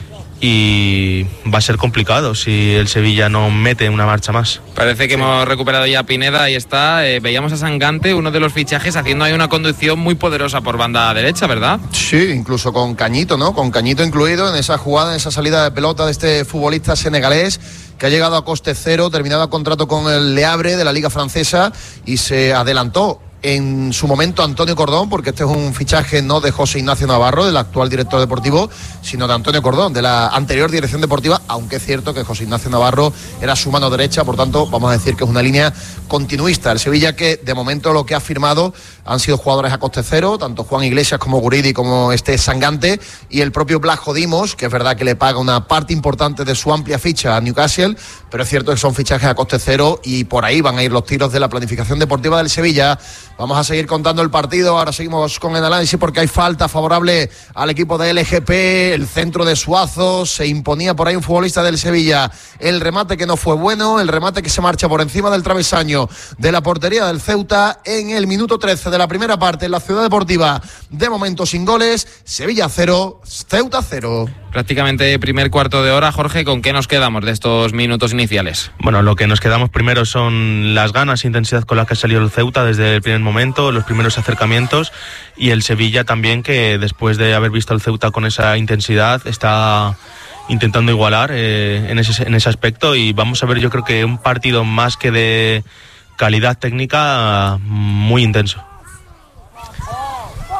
y va a ser complicado si el Sevilla no mete una marcha más. Parece que sí. hemos recuperado ya a Pineda, ahí está. Eh, veíamos a Sangante, uno de los fichajes, haciendo ahí una conducción muy poderosa por banda derecha, ¿verdad? Sí, incluso con Cañito, ¿no? Con Cañito incluido en esa jugada, en esa salida de pelota de este futbolista senegalés, que ha llegado a coste cero, terminado contrato con el Le Havre de la Liga Francesa, y se adelantó en su momento Antonio Cordón, porque este es un fichaje no de José Ignacio Navarro, del actual director deportivo, sino de Antonio Cordón, de la anterior dirección deportiva, aunque es cierto que José Ignacio Navarro era su mano derecha, por tanto vamos a decir que es una línea continuista. El Sevilla, que de momento lo que ha firmado han sido jugadores a coste cero, tanto Juan Iglesias como Guridi como este Sangante, y el propio Blajo Dimos, que es verdad que le paga una parte importante de su amplia ficha a Newcastle, pero es cierto que son fichajes a coste cero y por ahí van a ir los tiros de la planificación deportiva del Sevilla. Vamos a seguir contando el partido, ahora seguimos con el análisis porque hay falta favorable al equipo de L G P, el centro de Suazo, se imponía por ahí un futbolista del Sevilla, el remate que no fue bueno, el remate que se marcha por encima del travesaño de la portería del Ceuta en el minuto trece de la primera parte en la Ciudad Deportiva, de momento sin goles, Sevilla cero, Ceuta cero. Prácticamente primer cuarto de hora, Jorge, ¿con qué nos quedamos de estos minutos iniciales? Bueno, lo que nos quedamos primero son las ganas e intensidad con las que ha salido el Ceuta desde el primer momento, los primeros acercamientos, y el Sevilla también, que después de haber visto al Ceuta con esa intensidad está intentando igualar eh, en, ese, en ese aspecto, y vamos a ver, yo creo que un partido más que de calidad técnica muy intenso.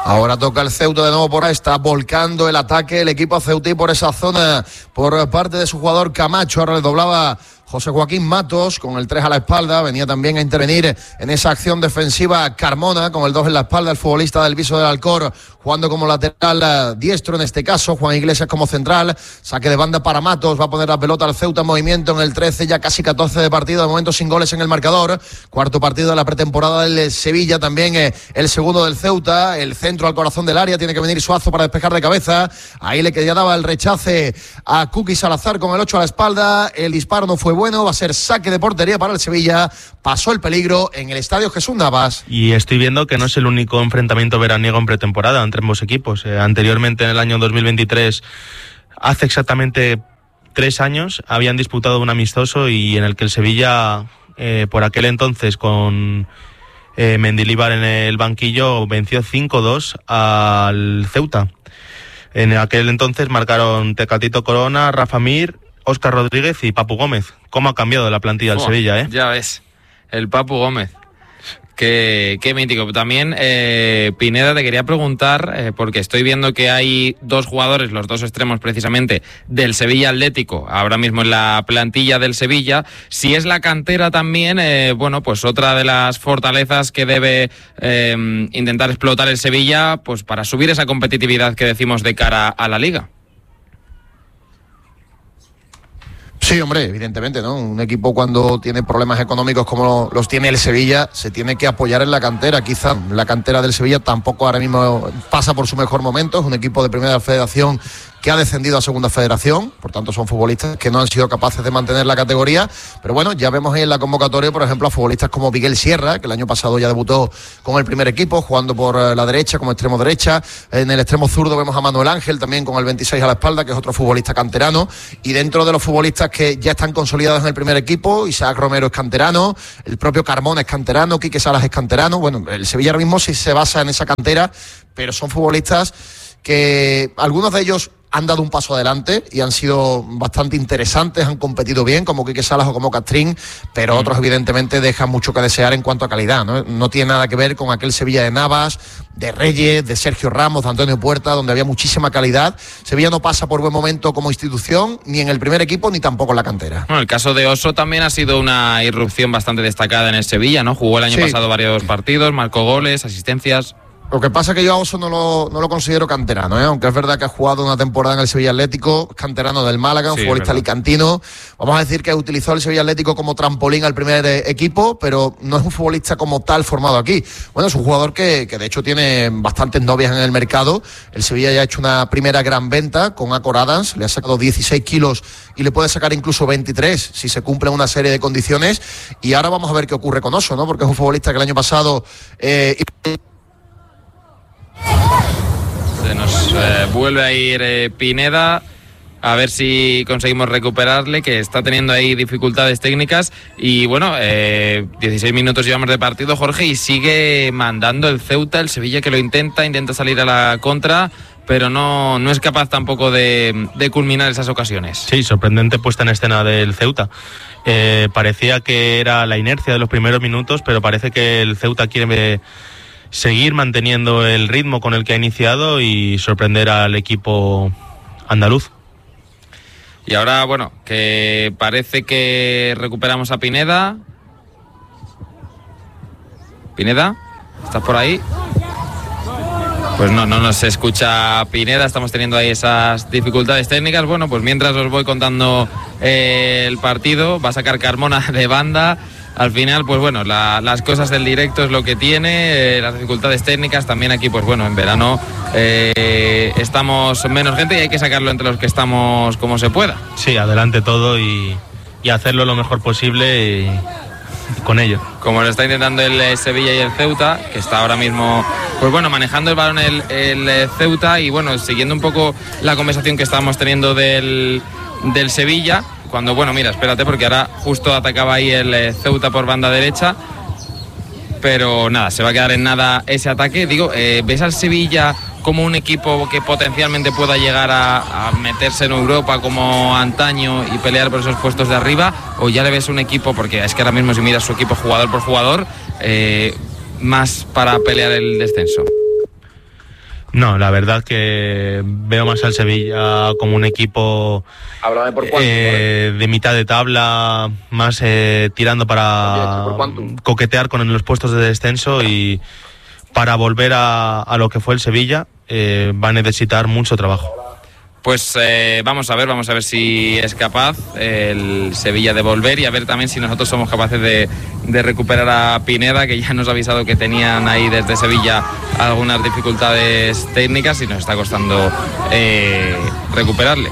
Ahora toca el Ceuta de nuevo por ahí, está volcando el ataque el equipo ceutí por esa zona por parte de su jugador Camacho. Ahora le doblaba José Joaquín Matos con el tres a la espalda, venía también a intervenir en esa acción defensiva Carmona con el dos en la espalda, el futbolista del Viso del Alcor jugando como lateral diestro en este caso, Juan Iglesias como central, saque de banda para Matos, va a poner la pelota al Ceuta en movimiento en el trece, ya casi catorce de partido, de momento sin goles en el marcador, cuarto partido de la pretemporada del Sevilla, también eh, el segundo del Ceuta, el centro al corazón del área, tiene que venir Suazo para despejar de cabeza, ahí le quería daba el rechace a Kuki Salazar con el ocho a la espalda, el disparo no fue bueno, va a ser saque de portería para el Sevilla, pasó el peligro en el estadio Jesús Navas. Y estoy viendo que no es el único enfrentamiento veraniego en pretemporada entre ambos equipos. Eh, anteriormente, en el año dos mil veintitrés, hace exactamente tres años, habían disputado un amistoso y en el que el Sevilla, eh, por aquel entonces, con eh, Mendilibar en el banquillo, venció cinco dos al Ceuta. En aquel entonces marcaron Tecatito Corona, Rafa Mir, Óscar Rodríguez y Papu Gómez. ¿Cómo ha cambiado la plantilla del oh, Sevilla, eh? Ya ves, el Papu Gómez. Qué, qué mítico. También, eh, Pineda, te quería preguntar, eh, porque estoy viendo que hay dos jugadores, los dos extremos precisamente, del Sevilla Atlético, ahora mismo en la plantilla del Sevilla. Si es la cantera también, eh, bueno, pues otra de las fortalezas que debe eh, intentar explotar el Sevilla, pues para subir esa competitividad que decimos de cara a la Liga. Sí, hombre, evidentemente, ¿no? Un equipo cuando tiene problemas económicos como los tiene el Sevilla, se tiene que apoyar en la cantera. Quizá la cantera del Sevilla tampoco ahora mismo pasa por su mejor momento. Es un equipo de Primera Federación que ha descendido a Segunda Federación, por tanto son futbolistas que no han sido capaces de mantener la categoría, pero bueno, ya vemos ahí en la convocatoria, por ejemplo, a futbolistas como Miguel Sierra, que el año pasado ya debutó con el primer equipo, jugando por la derecha, como extremo derecha. En el extremo zurdo vemos a Manuel Ángel, también con el veintiséis a la espalda, que es otro futbolista canterano, y dentro de los futbolistas que ya están consolidados en el primer equipo, Isaac Romero es canterano, el propio Carmona es canterano, Quique Salas es canterano. Bueno, el Sevilla ahora mismo sí se basa en esa cantera, pero son futbolistas que algunos de ellos han dado un paso adelante y han sido bastante interesantes, han competido bien, como Quique Salas o como Castrín, pero mm. otros evidentemente dejan mucho que desear en cuanto a calidad, ¿no? No tiene nada que ver con aquel Sevilla de Navas, de Reyes, de Sergio Ramos, de Antonio Puerta, donde había muchísima calidad. Sevilla no pasa por buen momento como institución, ni en el primer equipo, ni tampoco en la cantera. Bueno, el caso de Oso también ha sido una irrupción bastante destacada en el Sevilla, ¿no? Jugó el año sí. pasado varios partidos, marcó goles, asistencias. Lo que pasa es que yo a Oso no lo, no lo considero canterano, ¿eh? Aunque es verdad que ha jugado una temporada en el Sevilla Atlético, canterano del Málaga, un sí, futbolista alicantino. Vamos a decir que utilizó el Sevilla Atlético como trampolín al primer equipo, pero no es un futbolista como tal formado aquí. Bueno, es un jugador que, que de hecho tiene bastantes novias en el mercado. El Sevilla ya ha hecho una primera gran venta con Acor Adams, le ha sacado dieciséis kilos y le puede sacar incluso veintitrés si se cumplen una serie de condiciones. Y ahora vamos a ver qué ocurre con Oso, ¿no? Porque es un futbolista que el año pasado... Eh, Se nos eh, vuelve a ir eh, Pineda, a ver si conseguimos recuperarle, que está teniendo ahí dificultades técnicas. Y bueno, eh, dieciséis minutos llevamos de partido, Jorge, y sigue mandando el Ceuta, el Sevilla que lo intenta, intenta salir a la contra, pero no, no es capaz tampoco de, de culminar esas ocasiones. Sí, sorprendente puesta en escena del Ceuta. Eh, parecía que era la inercia de los primeros minutos, pero parece que el Ceuta quiere seguir manteniendo el ritmo con el que ha iniciado y sorprender al equipo andaluz. Y ahora, bueno, que parece que recuperamos a Pineda. Pineda, ¿estás por ahí? Pues no, no nos escucha Pineda, estamos teniendo ahí esas dificultades técnicas. Bueno, pues mientras os voy contando eh, el partido, va a sacar Carmona de banda. Al final, pues bueno, la, las cosas del directo es lo que tiene, eh, las dificultades técnicas. También aquí, pues bueno, en verano eh, estamos menos gente y hay que sacarlo entre los que estamos como se pueda. Sí, adelante todo y, y hacerlo lo mejor posible y, y con ello. Como lo está intentando el Sevilla y el Ceuta, que está ahora mismo, pues bueno, manejando el balón el, el Ceuta y bueno, siguiendo un poco la conversación que estábamos teniendo del, del Sevilla. Cuando, bueno, mira, espérate, porque ahora justo atacaba ahí el eh, Ceuta por banda derecha, pero nada, se va a quedar en nada ese ataque. Digo, eh, ¿ves al Sevilla como un equipo que potencialmente pueda llegar a, a meterse en Europa como antaño y pelear por esos puestos de arriba? ¿O ya le ves un equipo, porque es que ahora mismo si miras su equipo jugador por jugador, eh, más para pelear el descenso? No, la verdad que veo más al Sevilla como un equipo Háblame por cuánto, eh, de mitad de tabla, más eh, tirando para coquetear con los puestos de descenso, y para volver a, a lo que fue el Sevilla eh, va a necesitar mucho trabajo. Pues eh, vamos a ver, vamos a ver si es capaz el Sevilla de volver, y a ver también si nosotros somos capaces de, de recuperar a Pineda, que ya nos ha avisado que tenían ahí desde Sevilla algunas dificultades técnicas y nos está costando eh, recuperarle.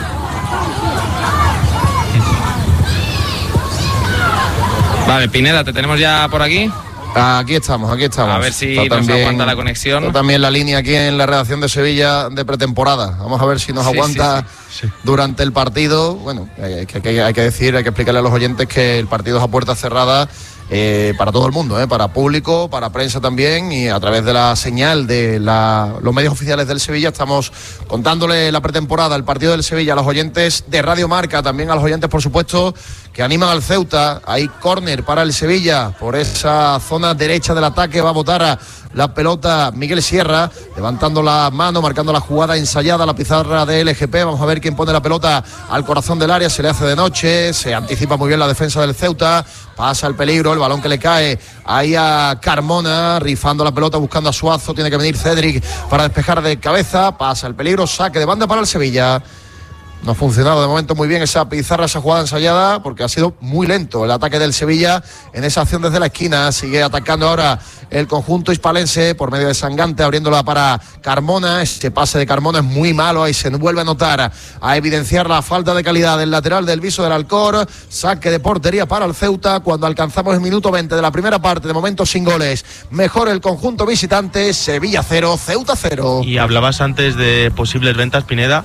Vale, Pineda, ¿te tenemos ya por aquí? Aquí estamos, aquí estamos. A ver si está nos también, aguanta la conexión. Está también la línea aquí en la redacción de Sevilla de pretemporada. Vamos a ver si nos sí, aguanta sí, sí, sí. durante el partido. Bueno, hay que, hay, que, hay que decir, hay que explicarle a los oyentes que el partido es a puerta cerrada eh, para todo el mundo, eh, para público, para prensa también, y a través de la señal de la, los medios oficiales del Sevilla estamos contándole la pretemporada, el partido del Sevilla, a los oyentes de Radio Marca, también a los oyentes, por supuesto, que animan al Ceuta. Hay córner para el Sevilla por esa zona derecha del ataque. Va a botar a la pelota Miguel Sierra, levantando la mano, marcando la jugada ensayada, la pizarra de L G P. Vamos a ver quién pone la pelota al corazón del área. Se le hace de noche, se anticipa muy bien la defensa del Ceuta, pasa el peligro, el balón que le cae ahí a Carmona, rifando la pelota, buscando a Suazo. Tiene que venir Cedric para despejar de cabeza, pasa el peligro, saque de banda para el Sevilla. No ha funcionado de momento muy bien esa pizarra, esa jugada ensayada, porque ha sido muy lento el ataque del Sevilla en esa acción desde la esquina. Sigue atacando ahora el conjunto hispalense por medio de Sangante, abriéndola para Carmona. Ese pase de Carmona es muy malo, ahí se vuelve a notar, a evidenciar la falta de calidad del lateral del Viso del Alcor. Saque de portería para el Ceuta cuando alcanzamos el minuto veinte de la primera parte, de momento sin goles. Mejor el conjunto visitante, Sevilla cero, Ceuta cero. Y hablabas antes de posibles ventas, Pineda,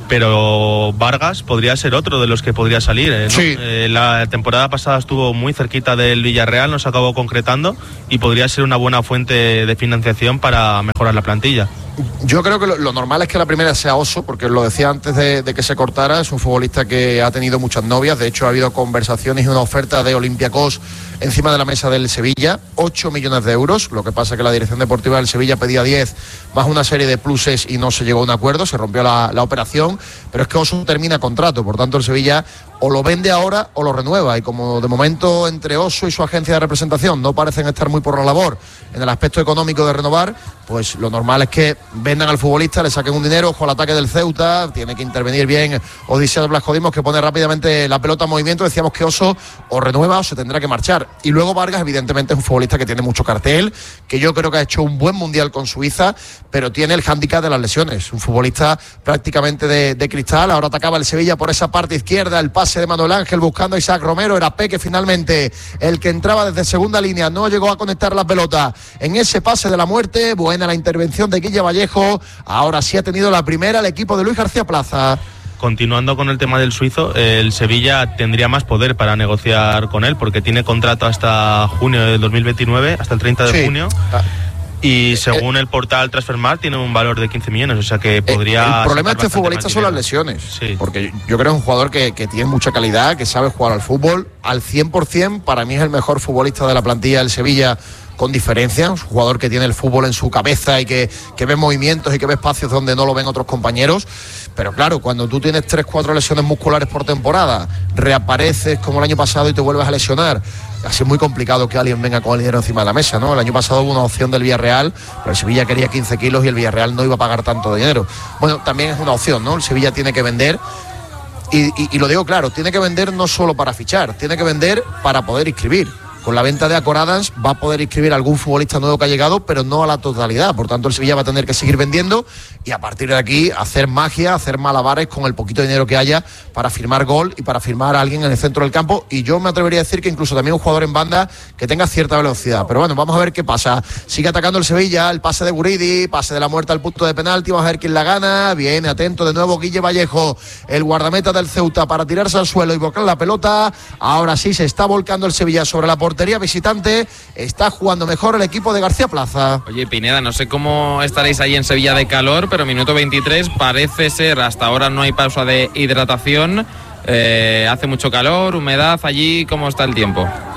pero Vargas podría ser otro de los que podría salir, ¿eh? ¿no? Sí. Eh, la temporada pasada estuvo muy cerquita del Villarreal, no se acabó concretando, y podría ser una buena fuente de financiación para mejorar la plantilla. Yo creo que lo, lo normal es que la primera sea Oso, porque lo decía antes de, de que se cortara, es un futbolista que ha tenido muchas novias. De hecho, ha habido conversaciones y una oferta de Olympiacos encima de la mesa del Sevilla, ocho millones de euros. Lo que pasa es que la dirección deportiva del Sevilla pedía diez, más una serie de pluses, y no se llegó a un acuerdo, se rompió la, la operación. Pero es que Oso termina contrato, por tanto el Sevilla o lo vende ahora o lo renueva, y como de momento entre Oso y su agencia de representación no parecen estar muy por la labor en el aspecto económico de renovar, pues lo normal es que vendan al futbolista, le saquen un dinero. Ojo al ataque del Ceuta, tiene que intervenir bien Odiseo Blasco-Dimos, que pone rápidamente la pelota en movimiento. Decíamos que Oso o renueva o se tendrá que marchar. Y luego Vargas, evidentemente, es un futbolista que tiene mucho cartel, que yo creo que ha hecho un buen mundial con Suiza, pero tiene el hándicap de las lesiones. Un futbolista prácticamente de, de cristal. Ahora atacaba el Sevilla por esa parte izquierda, el pase de Manuel Ángel buscando a Isaac Romero. Era Peque finalmente el que entraba desde segunda línea, no llegó a conectar la pelota en ese pase de la muerte. Buena la intervención de Guille Vallejo. Ahora sí ha tenido la primera el equipo de Luis García Plaza. Continuando con el tema del suizo, el Sevilla tendría más poder para negociar con él, porque tiene contrato hasta junio de dos mil veintinueve, hasta el treinta de sí. junio. Ah. Y según el portal Transfermarkt tiene un valor de quince millones, o sea que podría... El problema de este futbolista son las lesiones, sí. porque yo creo que es un jugador que, que tiene mucha calidad, que sabe jugar al fútbol al cien por ciento. Para mí es el mejor futbolista de la plantilla del Sevilla, con diferencia. Un jugador que tiene el fútbol en su cabeza y que, que ve movimientos y que ve espacios donde no lo ven otros compañeros. Pero claro, cuando tú tienes tres, cuatro lesiones musculares por temporada, reapareces como el año pasado y te vuelves a lesionar, así es muy complicado que alguien venga con el dinero encima de la mesa, ¿no? El año pasado hubo una opción del Villarreal, pero el Sevilla quería quince kilos y el Villarreal no iba a pagar tanto dinero. Bueno, también es una opción, ¿no? El Sevilla tiene que vender, y, y, y lo digo claro, tiene que vender no solo para fichar, tiene que vender para poder inscribir. Con la venta de Acor Adams va a poder inscribir a algún futbolista nuevo que ha llegado, pero no a la totalidad. Por tanto, el Sevilla va a tener que seguir vendiendo y a partir de aquí hacer magia, hacer malabares con el poquito dinero que haya para firmar gol y para firmar a alguien en el centro del campo. Y yo me atrevería a decir que incluso también un jugador en banda que tenga cierta velocidad. Pero bueno, vamos a ver qué pasa. Sigue atacando el Sevilla, el pase de Guridi, pase de la muerte al punto de penalti. Vamos a ver quién la gana. Viene atento de nuevo Guille Vallejo, el guardameta del Ceuta, para tirarse al suelo y volcar la pelota. Ahora sí se está volcando el Sevilla sobre la portería visitante. Está jugando mejor el equipo de García Plaza. Oye, Pineda, no sé cómo estaréis ahí en Sevilla de calor, pero minuto veintitrés, parece ser, hasta ahora no hay pausa de hidratación. Eh, hace mucho calor, humedad allí, ¿cómo está el tiempo?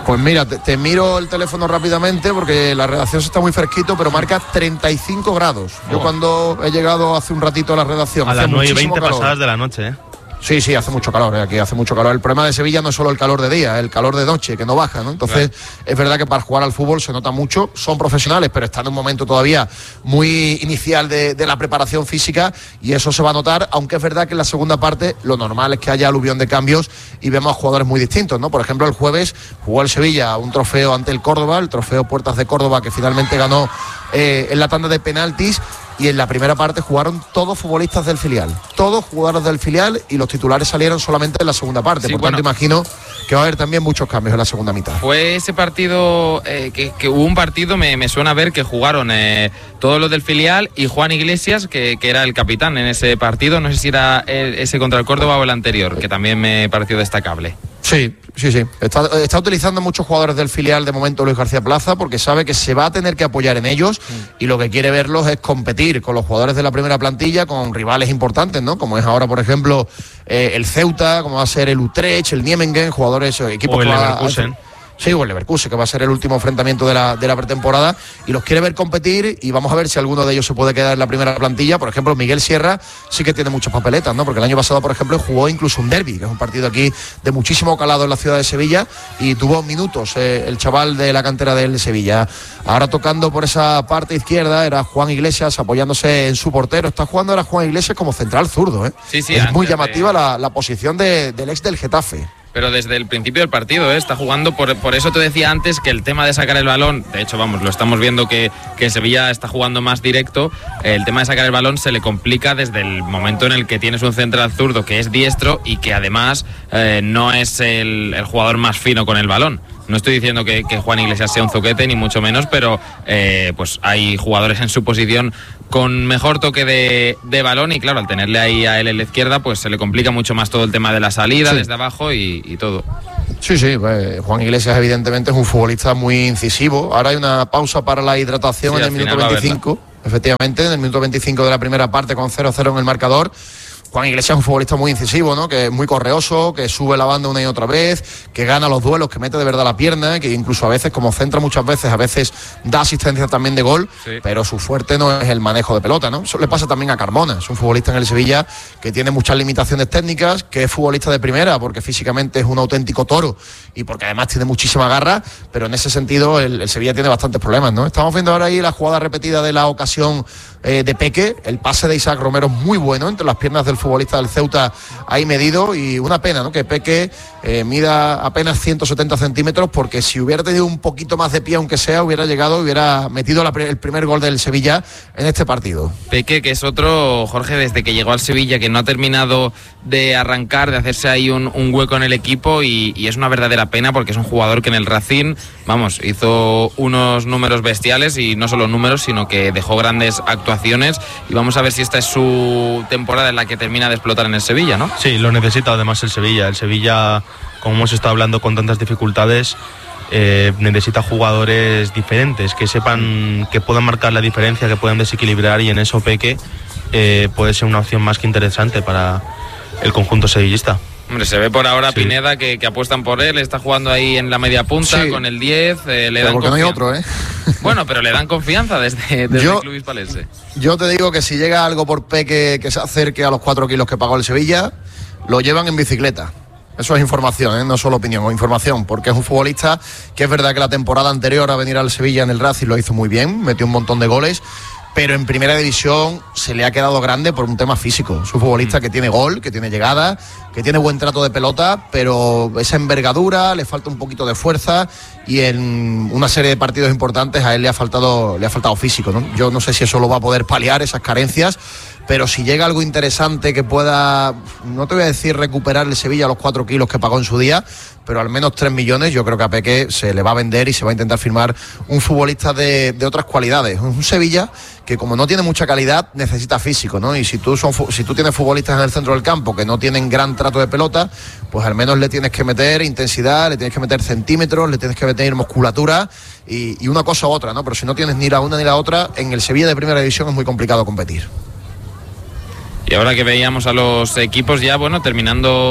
Pues mira, te, te miro el teléfono rápidamente porque la redacción está muy fresquito, pero marca treinta y cinco grados. Yo oh. cuando he llegado hace un ratito a la redacción... A las nueve y veinte pasadas de la noche, ¿eh? Sí, sí, hace mucho calor, ¿eh? Aquí hace mucho calor. El problema de Sevilla no es solo el calor de día, el calor de noche, que no baja, ¿no? Entonces, claro. Es verdad que para jugar al fútbol se nota mucho, son profesionales, pero están en un momento todavía muy inicial de, de la preparación física y eso se va a notar, aunque es verdad que en la segunda parte lo normal es que haya aluvión de cambios y vemos a jugadores muy distintos, ¿no? Por ejemplo, el jueves jugó el Sevilla un trofeo ante el Córdoba, el trofeo Puertas de Córdoba, que finalmente ganó eh, en la tanda de penaltis. Y en la primera parte jugaron todos futbolistas del filial, todos jugadores del filial y los titulares salieron solamente en la segunda parte. Sí, por bueno, tanto, imagino que va a haber también muchos cambios en la segunda mitad. Fue ese partido, eh, que, que hubo un partido, me, me suena a ver que jugaron eh, todos los del filial y Juan Iglesias, que, que era el capitán en ese partido, no sé si era el, ese contra el Córdoba o el anterior, que también me pareció destacable. Sí, sí, sí. Está, está utilizando muchos jugadores del filial de momento Luis García Plaza porque sabe que se va a tener que apoyar en ellos mm. y lo que quiere verlos es competir con los jugadores de la primera plantilla, con rivales importantes, ¿no? Como es ahora, por ejemplo, eh, el Ceuta, como va a ser el Utrecht, el Nijmegen, jugadores, equipos o el que Leverkusen. Sí, o el Leverkusen, que va a ser el último enfrentamiento de la, de la pretemporada y los quiere ver competir y vamos a ver si alguno de ellos se puede quedar en la primera plantilla. Por ejemplo, Miguel Sierra sí que tiene muchas papeletas, ¿no? Porque el año pasado, por ejemplo, jugó incluso un derbi, que es un partido aquí de muchísimo calado en la ciudad de Sevilla y tuvo minutos eh, el chaval de la cantera del Sevilla. Ahora tocando por esa parte izquierda era Juan Iglesias apoyándose en su portero. Está jugando ahora Juan Iglesias como central zurdo, ¿eh? Sí, sí, es muy llamativa de... la, la posición de, del ex del Getafe. Pero desde el principio del partido, ¿eh? Está jugando, por, por eso te decía antes que el tema de sacar el balón, de hecho, vamos, lo estamos viendo que, que Sevilla está jugando más directo, el tema de sacar el balón se le complica desde el momento en el que tienes un central zurdo que es diestro y que además eh, no es el, el jugador más fino con el balón. No estoy diciendo que, que Juan Iglesias sea un zoquete, ni mucho menos, pero eh, pues hay jugadores en su posición con mejor toque de, de balón y claro, al tenerle ahí a él en la izquierda, pues se le complica mucho más todo el tema de la salida, sí. desde abajo y, y todo. Sí, sí, pues Juan Iglesias evidentemente es un futbolista muy incisivo. Ahora hay una pausa para la hidratación sí, en el minuto veinticinco, efectivamente, en el minuto veinticinco de la primera parte con cero cero en el marcador. Juan Iglesias es un futbolista muy incisivo, ¿no? Que es muy correoso, que sube la banda una y otra vez, que gana los duelos, que mete de verdad la pierna, que incluso a veces, como centra muchas veces, a veces da asistencia también de gol, sí. Pero su fuerte no es el manejo de pelota, ¿no? Eso le pasa también a Carmona, es un futbolista en el Sevilla que tiene muchas limitaciones técnicas, que es futbolista de primera, porque físicamente es un auténtico toro y porque además tiene muchísima garra, pero en ese sentido el, el Sevilla tiene bastantes problemas, ¿no? Estamos viendo ahora ahí la jugada repetida de la ocasión eh, de Peque, el pase de Isaac Romero es muy bueno entre las piernas del futbolista del Ceuta ahí medido y una pena, ¿no? Que Peque eh, mida apenas ciento setenta centímetros porque si hubiera tenido un poquito más de pie aunque sea hubiera llegado, hubiera metido la, el primer gol del Sevilla en este partido. Peque, que es otro, Jorge, desde que llegó al Sevilla que no ha terminado de arrancar, de hacerse ahí un, un hueco en el equipo y, y es una verdadera pena porque es un jugador que en el Racing, vamos, hizo unos números bestiales y no solo números sino que dejó grandes actuaciones y vamos a ver si esta es su temporada en la que termina de explotar en el Sevilla, ¿no? Sí, lo necesita además el Sevilla. El Sevilla, como hemos estado hablando con tantas dificultades, eh, necesita jugadores diferentes, que sepan, que puedan marcar la diferencia, que puedan desequilibrar y en eso Peque eh, puede ser una opción más que interesante para el conjunto sevillista. Hombre, se ve por ahora sí. Pineda que, que apuestan por él, está jugando ahí en la media punta sí. con el diez, eh, le dan porque no hay otro, ¿eh? Bueno, pero le dan confianza desde, desde yo, el club hispalense. Yo te digo que si llega algo por Peque que se acerque a los cuatro kilos que pagó el Sevilla, lo llevan en bicicleta. Eso es información, ¿eh? No solo opinión, o información, porque es un futbolista que es verdad que la temporada anterior a venir al Sevilla en el Racing lo hizo muy bien, metió un montón de goles, pero en primera división se le ha quedado grande por un tema físico. Es un futbolista que tiene gol, que tiene llegada, que tiene buen trato de pelota, pero esa envergadura, le falta un poquito de fuerza y en una serie de partidos importantes a él le ha faltado, le ha faltado físico, ¿no? Yo no sé si eso lo va a poder paliar, esas carencias, pero si llega algo interesante que pueda, no te voy a decir recuperar el Sevilla los cuatro kilos que pagó en su día, pero al menos tres millones, yo creo que a Peque se le va a vender y se va a intentar firmar un futbolista de, de otras cualidades. Un Sevilla que como no tiene mucha calidad, necesita físico, ¿no? Y si tú, son, si tú tienes futbolistas en el centro del campo que no tienen gran trato de pelota, pues al menos le tienes que meter intensidad, le tienes que meter centímetros, le tienes que meter musculatura y, y una cosa u otra, ¿no? Pero si no tienes ni la una ni la otra, en el Sevilla de primera división es muy complicado competir. Y ahora que veíamos a los equipos ya, bueno, terminando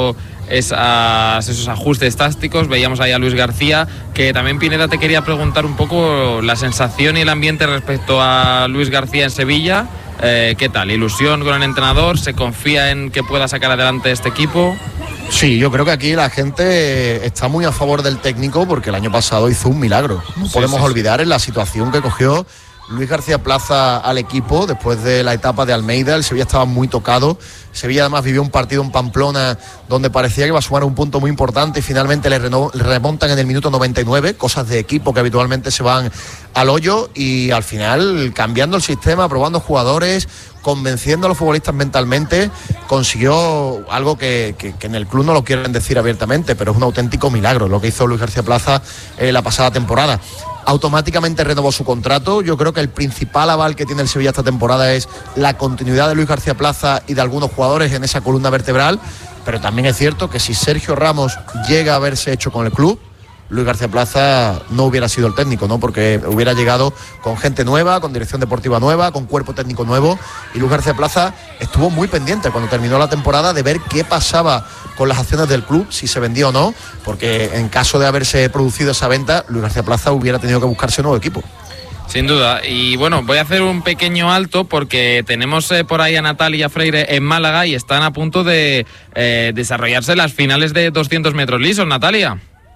esas, esos ajustes tácticos. Veíamos ahí a Luis García, que también, Pineda, te quería preguntar un poco la sensación y el ambiente respecto a Luis García en Sevilla. Eh, ¿Qué tal? ¿Ilusión con el entrenador? ¿Se confía en que pueda sacar adelante este equipo? Sí, yo creo que aquí la gente está muy a favor del técnico porque el año pasado hizo un milagro. No sí, podemos sí, olvidar sí. en la situación que cogió Luis García Plaza al equipo después de la etapa de Almeida. El Sevilla estaba muy tocado. Sevilla además vivió un partido en Pamplona donde parecía que iba a sumar un punto muy importante y finalmente le, reno- le remontan en el minuto noventa y nueve, cosas de equipo que habitualmente se van al hoyo, y al final, cambiando el sistema, probando jugadores, convenciendo a los futbolistas mentalmente, consiguió algo que, que, que en el club no lo quieren decir abiertamente, pero es un auténtico milagro lo que hizo Luis García Plaza eh, la pasada temporada. Automáticamente renovó su contrato. Yo creo que el principal aval que tiene el Sevilla esta temporada es la continuidad de Luis García Plaza y de algunos jugadores en esa columna vertebral, pero también es cierto que si Sergio Ramos llega a haberse hecho con el club, Luis García Plaza no hubiera sido el técnico, ¿no? Porque hubiera llegado con gente nueva, con dirección deportiva nueva, con cuerpo técnico nuevo, y Luis García Plaza estuvo muy pendiente cuando terminó la temporada de ver qué pasaba con las acciones del club, si se vendía o no, porque en caso de haberse producido esa venta, Luis García Plaza hubiera tenido que buscarse un nuevo equipo. Sin duda. Y bueno, voy a hacer un pequeño alto porque tenemos eh, por ahí a Natalia Freire en Málaga y están a punto de eh, desarrollarse las finales de doscientos metros lisos. Natalia.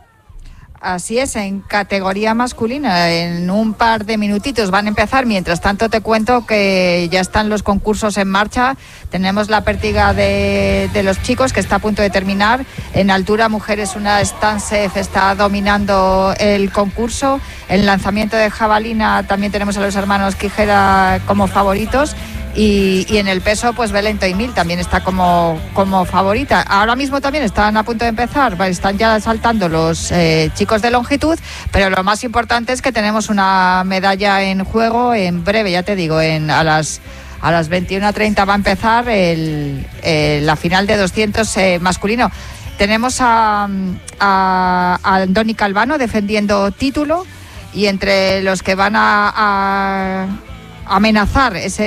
Así es, en categoría masculina, en un par de minutitos van a empezar. Mientras tanto te cuento que ya están los concursos en marcha. Tenemos la pértiga de, de los chicos, que está a punto de terminar. En altura, mujeres, una Stansef está dominando el concurso. En lanzamiento de jabalina también tenemos a los hermanos Quijera como favoritos. Y, y en el peso, pues Belén Toimil también está como, como favorita. Ahora mismo también están a punto de empezar, están ya saltando los eh, chicos de longitud, pero lo más importante es que tenemos una medalla en juego en breve, ya te digo, en a las a las veintiuna treinta va a empezar el, eh, la final de doscientos eh, masculino. Tenemos a, a, a Andoni Calvano defendiendo título, y entre los que van a, a amenazar ese